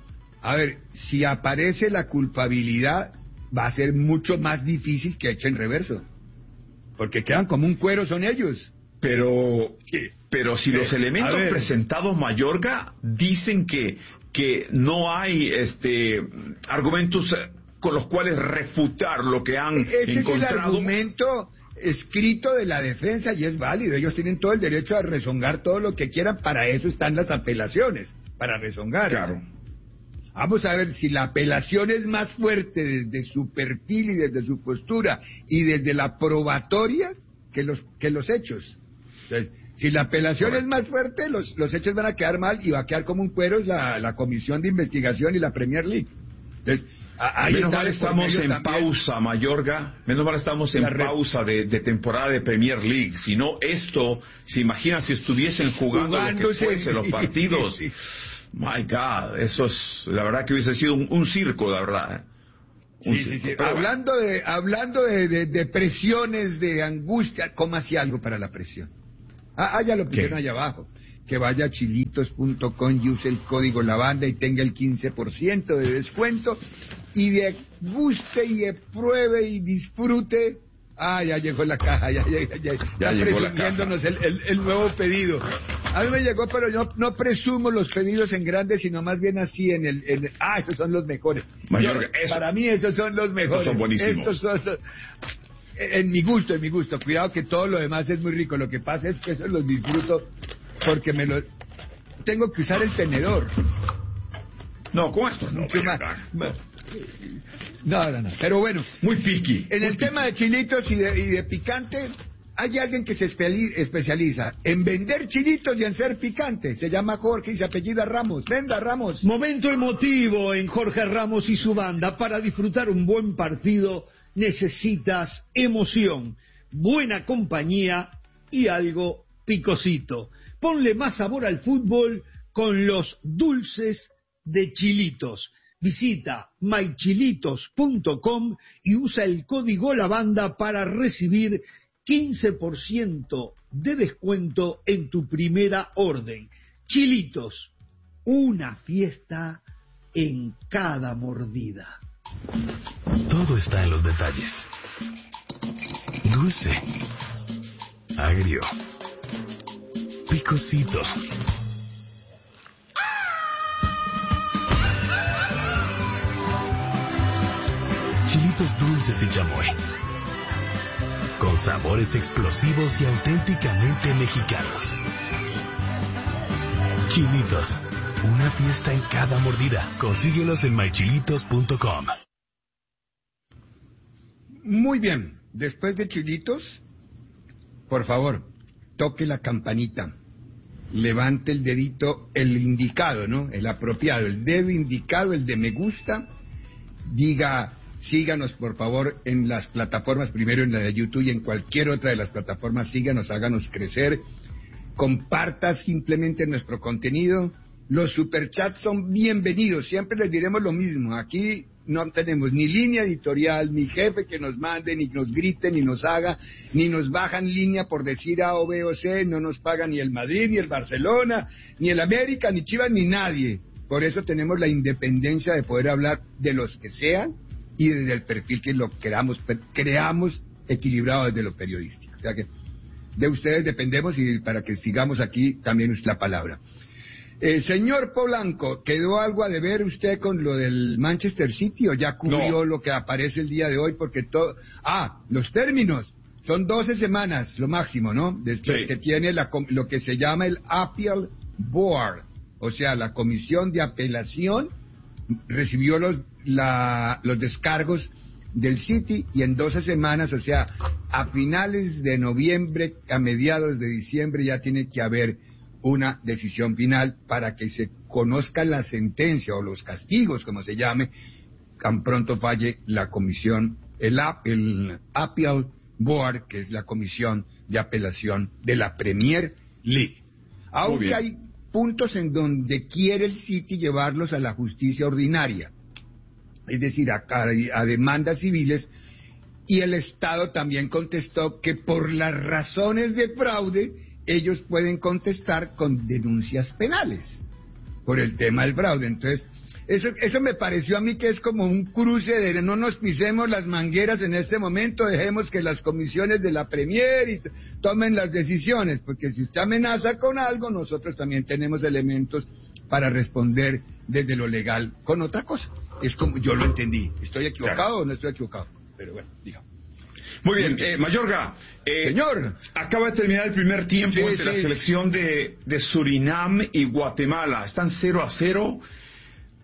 Speaker 2: A ver, si aparece la culpabilidad, va a ser mucho más difícil que echen reverso. Porque quedan como un cuero, son ellos.
Speaker 1: Pero, pero si los elementos presentados, Mayorga, dicen que, que no hay este argumentos con los cuales refutar lo que han
Speaker 2: Ese
Speaker 1: encontrado.
Speaker 2: Es el argumento escrito de la defensa y es válido. Ellos tienen todo el derecho a rezongar todo lo que quieran. Para eso están las apelaciones, para rezongar.
Speaker 1: Claro.
Speaker 2: Vamos a ver si la apelación es más fuerte desde su perfil y desde su postura y desde la probatoria que los que los hechos. Entonces, si la apelación es más fuerte, los, los hechos van a quedar mal y va a quedar como un cuero la, la Comisión de Investigación y la Premier League. Entonces, ahí
Speaker 1: menos
Speaker 2: está
Speaker 1: mal estamos en
Speaker 2: también.
Speaker 1: pausa, Mayorga. Menos mal estamos en
Speaker 2: La
Speaker 1: pausa de, de temporada de Premier League. Si no, esto, se imagina si estuviesen jugando lo que fuese los partidos.
Speaker 2: Sí, sí.
Speaker 1: My God, eso es, la verdad que hubiese sido un, un circo, la verdad. Un
Speaker 2: Sí, sí,
Speaker 1: circo.
Speaker 2: sí.
Speaker 1: Pero
Speaker 2: Hablando de hablando de, de, de presiones, de angustia, ¿cómo hacía algo para la presión? Ah, ah, ya lo pusieron
Speaker 1: ¿Qué?
Speaker 2: allá abajo. Que vaya a chilitos punto com y use el código lavanda y tenga el quince por ciento de descuento y de guste y de pruebe y disfrute. Ah, ya llegó la caja, ya, ya, ya, ya,
Speaker 1: Ya
Speaker 2: está
Speaker 1: llegó la
Speaker 2: presumiéndonos el, el, el nuevo pedido. A mí me llegó, pero yo no presumo los pedidos en grande, sino más bien así en el... En, ah, esos son los mejores.
Speaker 1: Mayorga,
Speaker 2: Yo-
Speaker 1: eso-
Speaker 2: para mí esos son los mejores.
Speaker 1: Estos son buenísimos.
Speaker 2: Estos son los- en mi gusto, en mi gusto. Cuidado que todo lo demás es muy rico. Lo que pasa es que eso los disfruto porque me lo... Tengo que usar el tenedor.
Speaker 1: no, con esto no.
Speaker 2: Mucho más-
Speaker 1: Mayorga.
Speaker 2: más- No, no, no. Pero bueno,
Speaker 1: Muy piqui.
Speaker 2: en el tema de chilitos y de, y de picante, hay alguien que se espe- especializa en vender chilitos y en ser picante. Se llama Jorge y se apellida Ramos. Venda, Ramos.
Speaker 4: Momento emotivo en Jorge Ramos y su banda. Para disfrutar un buen partido necesitas emoción, buena compañía y algo picosito. Ponle más sabor al fútbol con los dulces de Chilitos. Visita my chilitos punto com y usa el código lavanda para recibir quince por ciento de descuento en tu primera orden. Chilitos, una fiesta en cada mordida.
Speaker 16: Todo está en los detalles. Dulce, agrio, picosito. Chilitos dulces y chamoy. Con sabores explosivos y auténticamente mexicanos. Chilitos, una fiesta en cada mordida. Consíguelos en my chilitos punto com.
Speaker 2: Muy bien. Después de chilitos, por favor, toque la campanita. Levante el dedito, el indicado, ¿no? El apropiado, el dedo indicado, el de me gusta. Diga, síganos por favor en las plataformas, primero en la de YouTube y en cualquier otra de las plataformas, síganos, háganos crecer. Comparta simplemente nuestro contenido. Los superchats son bienvenidos, siempre les diremos lo mismo. Aquí no tenemos ni línea editorial, ni jefe que nos mande, ni nos grite, ni nos haga, ni nos bajan línea por decir A o B o C, no nos paga ni el Madrid, ni el Barcelona, ni el América, ni Chivas, ni nadie. Por eso tenemos la independencia de poder hablar de los que sean y desde el perfil que lo queramos, creamos equilibrado desde lo periodístico. O sea que de ustedes dependemos y para que sigamos aquí también es la palabra. Eh, señor Polanco, ¿quedó algo a deber usted con lo del Manchester City o ya cubrió
Speaker 1: No.
Speaker 2: lo que aparece el día de hoy? Porque todo... Ah, los términos. Son doce semanas, lo máximo, ¿no? Después
Speaker 1: Sí.
Speaker 2: que tiene la, com- lo que se llama el Appeal Board, o sea, la comisión de apelación recibió los, la, los descargos del City y en doce semanas, o sea, a finales de noviembre, a mediados de diciembre ya tiene que haber una decisión final para que se conozca la sentencia o los castigos, como se llame, tan pronto falle la comisión, el, ap- el Appeal Board, que es la comisión de apelación de la Premier League. Aunque
Speaker 1: bien.
Speaker 2: hay puntos en donde quiere el City llevarlos a la justicia ordinaria, es decir, a, a, a demandas civiles, y el Estado también contestó que por las razones de fraude ellos pueden contestar con denuncias penales por el tema del fraude. Entonces, eso, eso me pareció a mí que es como un cruce de no nos pisemos las mangueras en este momento, dejemos que las comisiones de la Premier y t- tomen las decisiones, porque si usted amenaza con algo, nosotros también tenemos elementos para responder desde lo legal con otra cosa. Es como yo lo entendí. ¿Estoy equivocado
Speaker 1: Claro.
Speaker 2: o no estoy equivocado? Pero bueno, digamos.
Speaker 1: Muy bien, eh, Mayorga. Eh,
Speaker 2: Señor.
Speaker 1: Acaba de terminar el primer tiempo
Speaker 2: Sí,
Speaker 1: entre
Speaker 2: sí.
Speaker 1: la selección de, de Surinam y Guatemala. Están cero a cero.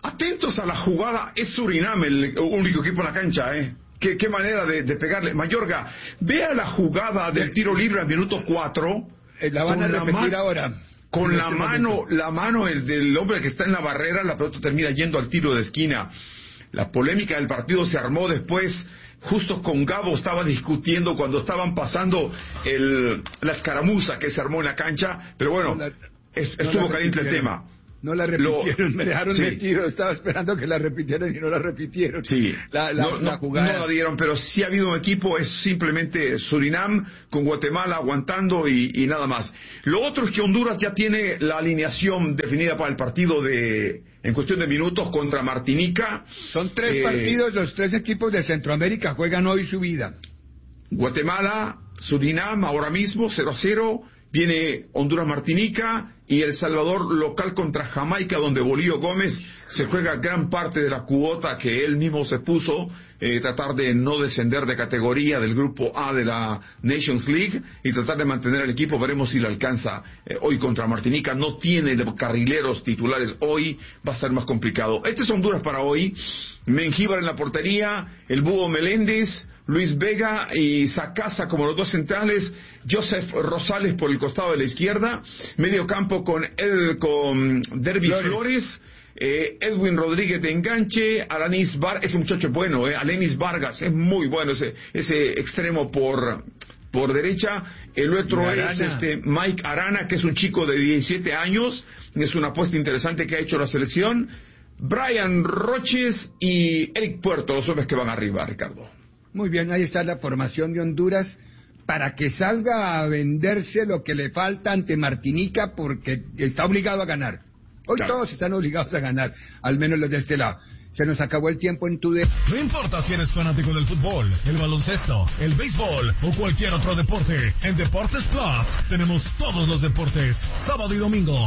Speaker 1: Atentos a la jugada, es Surinam el único equipo en la cancha, ¿eh? Qué, qué manera de, de pegarle. Mayorga, vea la jugada del tiro libre al minuto cuatro.
Speaker 2: La van a repetir ahora.
Speaker 1: Con la mano, la mano el del hombre que está en la barrera, la pelota termina yendo al tiro de esquina. La polémica del partido se armó después, justo con Gabo estaba discutiendo cuando estaban pasando el, la escaramuza que se armó en la cancha, pero bueno, no la, es, no estuvo caliente el tema.
Speaker 2: No la repitieron, Lo, me dejaron
Speaker 1: sí.
Speaker 2: metido, estaba esperando que la repitieran y no la repitieron.
Speaker 1: Sí,
Speaker 2: la, la,
Speaker 1: no,
Speaker 2: la
Speaker 1: no,
Speaker 2: jugada.
Speaker 1: no la dieron, pero sí ha habido un equipo, es simplemente Surinam con Guatemala aguantando y, y nada más. Lo otro es que Honduras ya tiene la alineación definida para el partido de en cuestión de minutos contra Martinica.
Speaker 2: Son tres eh, partidos, los tres equipos de Centroamérica juegan hoy su vida.
Speaker 1: Guatemala, Surinam ahora mismo cero a cero. Viene Honduras-Martinica y El Salvador local contra Jamaica, donde Bolillo Gómez se juega gran parte de la cuota que él mismo se puso, eh, tratar de no descender de categoría del grupo A de la Nations League y tratar de mantener el equipo. Veremos si le alcanza eh, hoy contra Martinica. No tiene carrileros titulares hoy, va a ser más complicado. Este es Honduras para hoy. Mengíbar en la portería, el Búho Meléndez, Luis Vega y Sacasa como los dos centrales, Joseph Rosales por el costado de la izquierda, medio campo con el con Derby Flores, Flores eh, Edwin Rodríguez de enganche, Alanis Vargas, ese muchacho es bueno, eh, Alanis Vargas es muy bueno, ese ese extremo por por derecha. El otro es este Mike Arana, que es un chico de diecisiete años, es una apuesta interesante que ha hecho la selección. Brian Roches y Eric Puerto, los hombres que van arriba, Ricardo.
Speaker 2: Muy bien, ahí está la formación de Honduras para que salga a venderse lo que le falta ante Martinica, porque está obligado a ganar. Hoy claro. Todos están obligados a ganar, al menos los de este lado. Se nos acabó el tiempo en tu de...
Speaker 6: No importa si eres fanático del fútbol, el baloncesto, el béisbol o cualquier otro deporte, en Deportes Plus tenemos todos los deportes, sábado y domingo.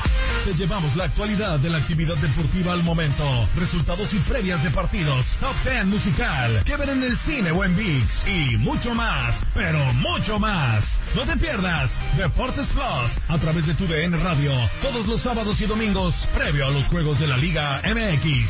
Speaker 6: Te llevamos la actualidad de la actividad deportiva al momento, resultados y previas de partidos, top ten musical, que ver en el cine o en ViX, y mucho más, pero mucho más. No te pierdas Deportes Plus a través de tu D N Radio, todos los sábados y domingos, previo a los juegos de la Liga M X.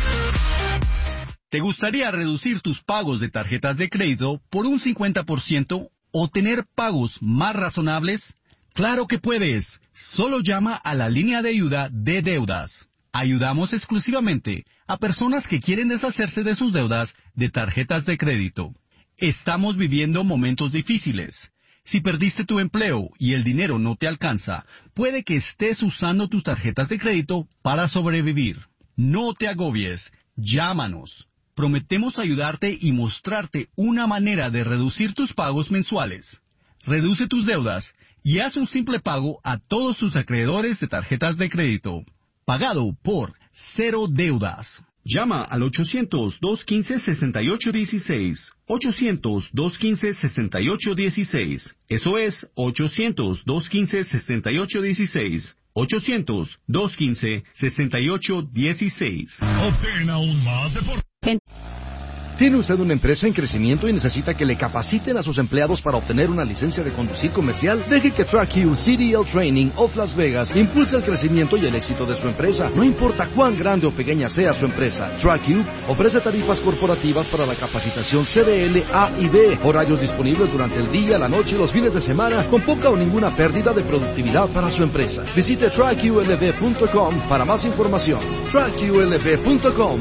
Speaker 19: ¿Te gustaría reducir tus pagos de tarjetas de crédito por un cincuenta por ciento o tener pagos más razonables? ¡Claro que puedes! Solo llama a la línea de ayuda de deudas. Ayudamos exclusivamente a personas que quieren deshacerse de sus deudas de tarjetas de crédito. Estamos viviendo momentos difíciles. Si perdiste tu empleo y el dinero no te alcanza, puede que estés usando tus tarjetas de crédito para sobrevivir. No te agobies, llámanos. Prometemos ayudarte y mostrarte una manera de reducir tus pagos mensuales. Reduce tus deudas y haz un simple pago a todos tus acreedores de tarjetas de crédito. Pagado por Cero Deudas.
Speaker 20: Llama al ochocientos, dos quince, sesenta y ocho dieciséis. ochocientos, dos quince, sesenta y ocho dieciséis. Eso es ochocientos, dos quince, sesenta y ocho dieciséis. ochocientos, dos quince, sesenta y ocho dieciséis.
Speaker 6: Obtén aún más deporte.
Speaker 13: ¿Tiene usted una empresa en crecimiento y necesita que le capaciten a sus empleados para obtener una licencia de conducir comercial? Deje que TrackU C D L Training of Las Vegas impulse el crecimiento y el éxito de su empresa. No importa cuán grande o pequeña sea su empresa, TrackU ofrece tarifas corporativas para la capacitación C D L, A y B, horarios disponibles durante el día, la noche y los fines de semana, con poca o ninguna pérdida de productividad para su empresa. Visite track U L V punto com para más información. track U L V punto com.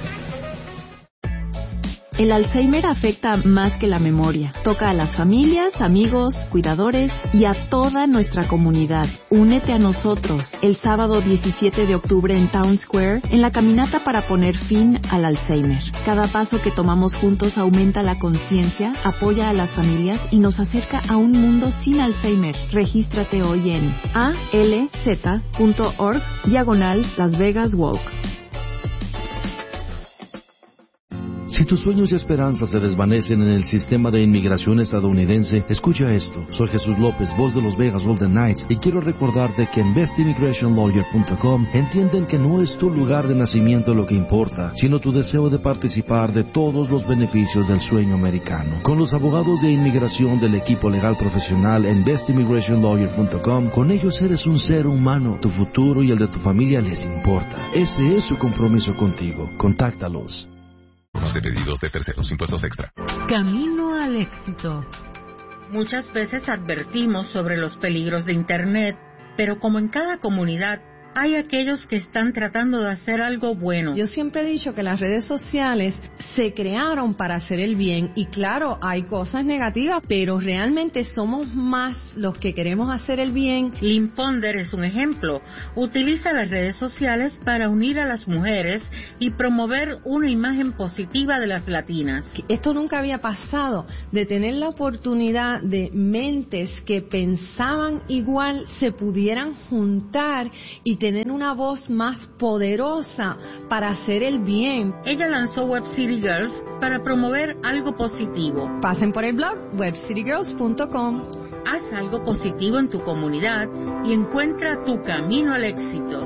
Speaker 21: El Alzheimer afecta más que la memoria. Toca a las familias, amigos, cuidadores y a toda nuestra comunidad. Únete a nosotros el sábado diecisiete de octubre en Town Square en la caminata para poner fin al Alzheimer. Cada paso que tomamos juntos aumenta la conciencia, apoya a las familias y nos acerca a un mundo sin Alzheimer. Regístrate hoy en alz punto org diagonal Las Vegas Walk.
Speaker 13: Si tus sueños y esperanzas se desvanecen en el sistema de inmigración estadounidense, escucha esto. Soy Jesús López, voz de los Vegas Golden Knights, y quiero recordarte que en best immigration lawyer punto com entienden que no es tu lugar de nacimiento lo que importa, sino tu deseo de participar de todos los beneficios del sueño americano. Con los abogados de inmigración del equipo legal profesional en best immigration lawyer punto com, con ellos eres un ser humano. Tu futuro y el de tu familia les importa. Ese es su compromiso contigo. Contáctalos.
Speaker 5: De pedidos de terceros, impuestos extra.
Speaker 22: Camino al éxito. Muchas veces advertimos sobre los peligros de Internet, pero como en cada comunidad, hay aquellos que están tratando de hacer algo bueno.
Speaker 23: Yo siempre he dicho que las redes sociales se crearon para hacer el bien y claro, hay cosas negativas, pero realmente somos más los que queremos hacer el bien.
Speaker 22: Lynn Ponder es un ejemplo. Utiliza las redes sociales para unir a las mujeres y promover una imagen positiva de las latinas.
Speaker 23: Esto nunca había pasado, de tener la oportunidad de mentes que pensaban igual se pudieran juntar y tener una voz más poderosa para hacer el bien.
Speaker 22: Ella lanzó Web City Girls para promover algo positivo.
Speaker 23: Pasen por el blog web city girls punto com.
Speaker 22: Haz algo positivo en tu comunidad y encuentra tu camino al éxito.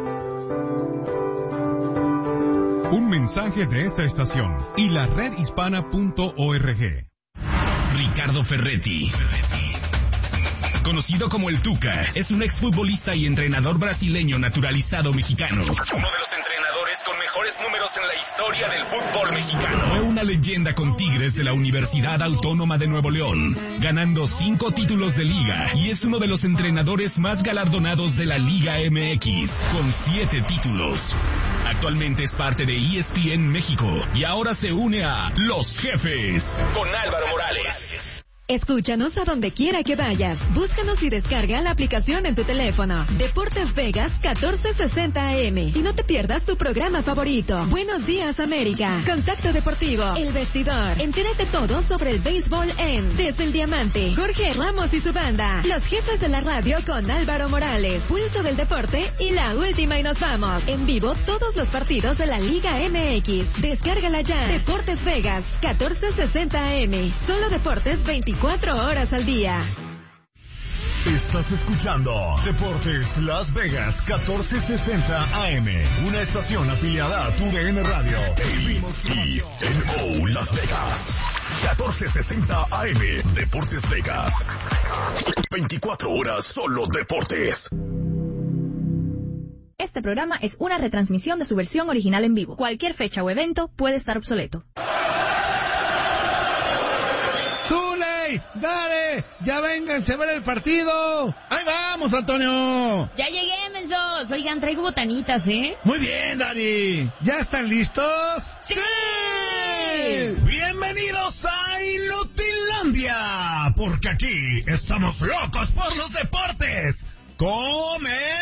Speaker 24: Un mensaje de esta estación y la red hispana punto org.
Speaker 16: Ricardo Ferretti, conocido como el Tuca, es un exfutbolista y entrenador brasileño naturalizado mexicano. Uno de los entrenadores con mejores números en la historia del fútbol mexicano. Fue una leyenda con Tigres de la Universidad Autónoma de Nuevo León, ganando cinco títulos de liga, y es uno de los entrenadores más galardonados de la Liga M X, con siete títulos. Actualmente es parte de E S P N México y ahora se une a Los Jefes con Álvaro Morales.
Speaker 17: Escúchanos a donde quiera que vayas. Búscanos y descarga la aplicación en tu teléfono. Deportes Vegas catorce sesenta A M. Y no te pierdas tu programa favorito. Buenos días, América. Contacto Deportivo. El Vestidor. Entérate todo sobre el béisbol en Desde el Diamante. Jorge Ramos y su banda. Los Jefes de la Radio con Álvaro Morales. Pulso del Deporte y la última y nos vamos. En vivo todos los partidos de la Liga M X. Descárgala ya. Deportes Vegas catorce sesenta A M. Solo deportes veinticuatro horas al día.
Speaker 6: Estás escuchando Deportes Las Vegas catorce sesenta A M, una estación afiliada a tu D N Radio. Y N O Las Vegas catorce sesenta A M, Deportes Vegas. veinticuatro horas solo deportes.
Speaker 18: Este programa es una retransmisión de su versión original en vivo. Cualquier fecha o evento puede estar obsoleto.
Speaker 2: ¡Zuli! ¡Dale! ¡Ya vénganse a ver el partido! ¡Ahí vamos, Antonio!
Speaker 25: Ya llegué, mensos. Oigan, traigo botanitas, ¿eh?
Speaker 2: Muy bien, Dani. ¿Ya están listos?
Speaker 25: ¡Sí!
Speaker 6: Bienvenidos a Inutilandia, porque aquí estamos locos por los deportes. ¡Comenzamos!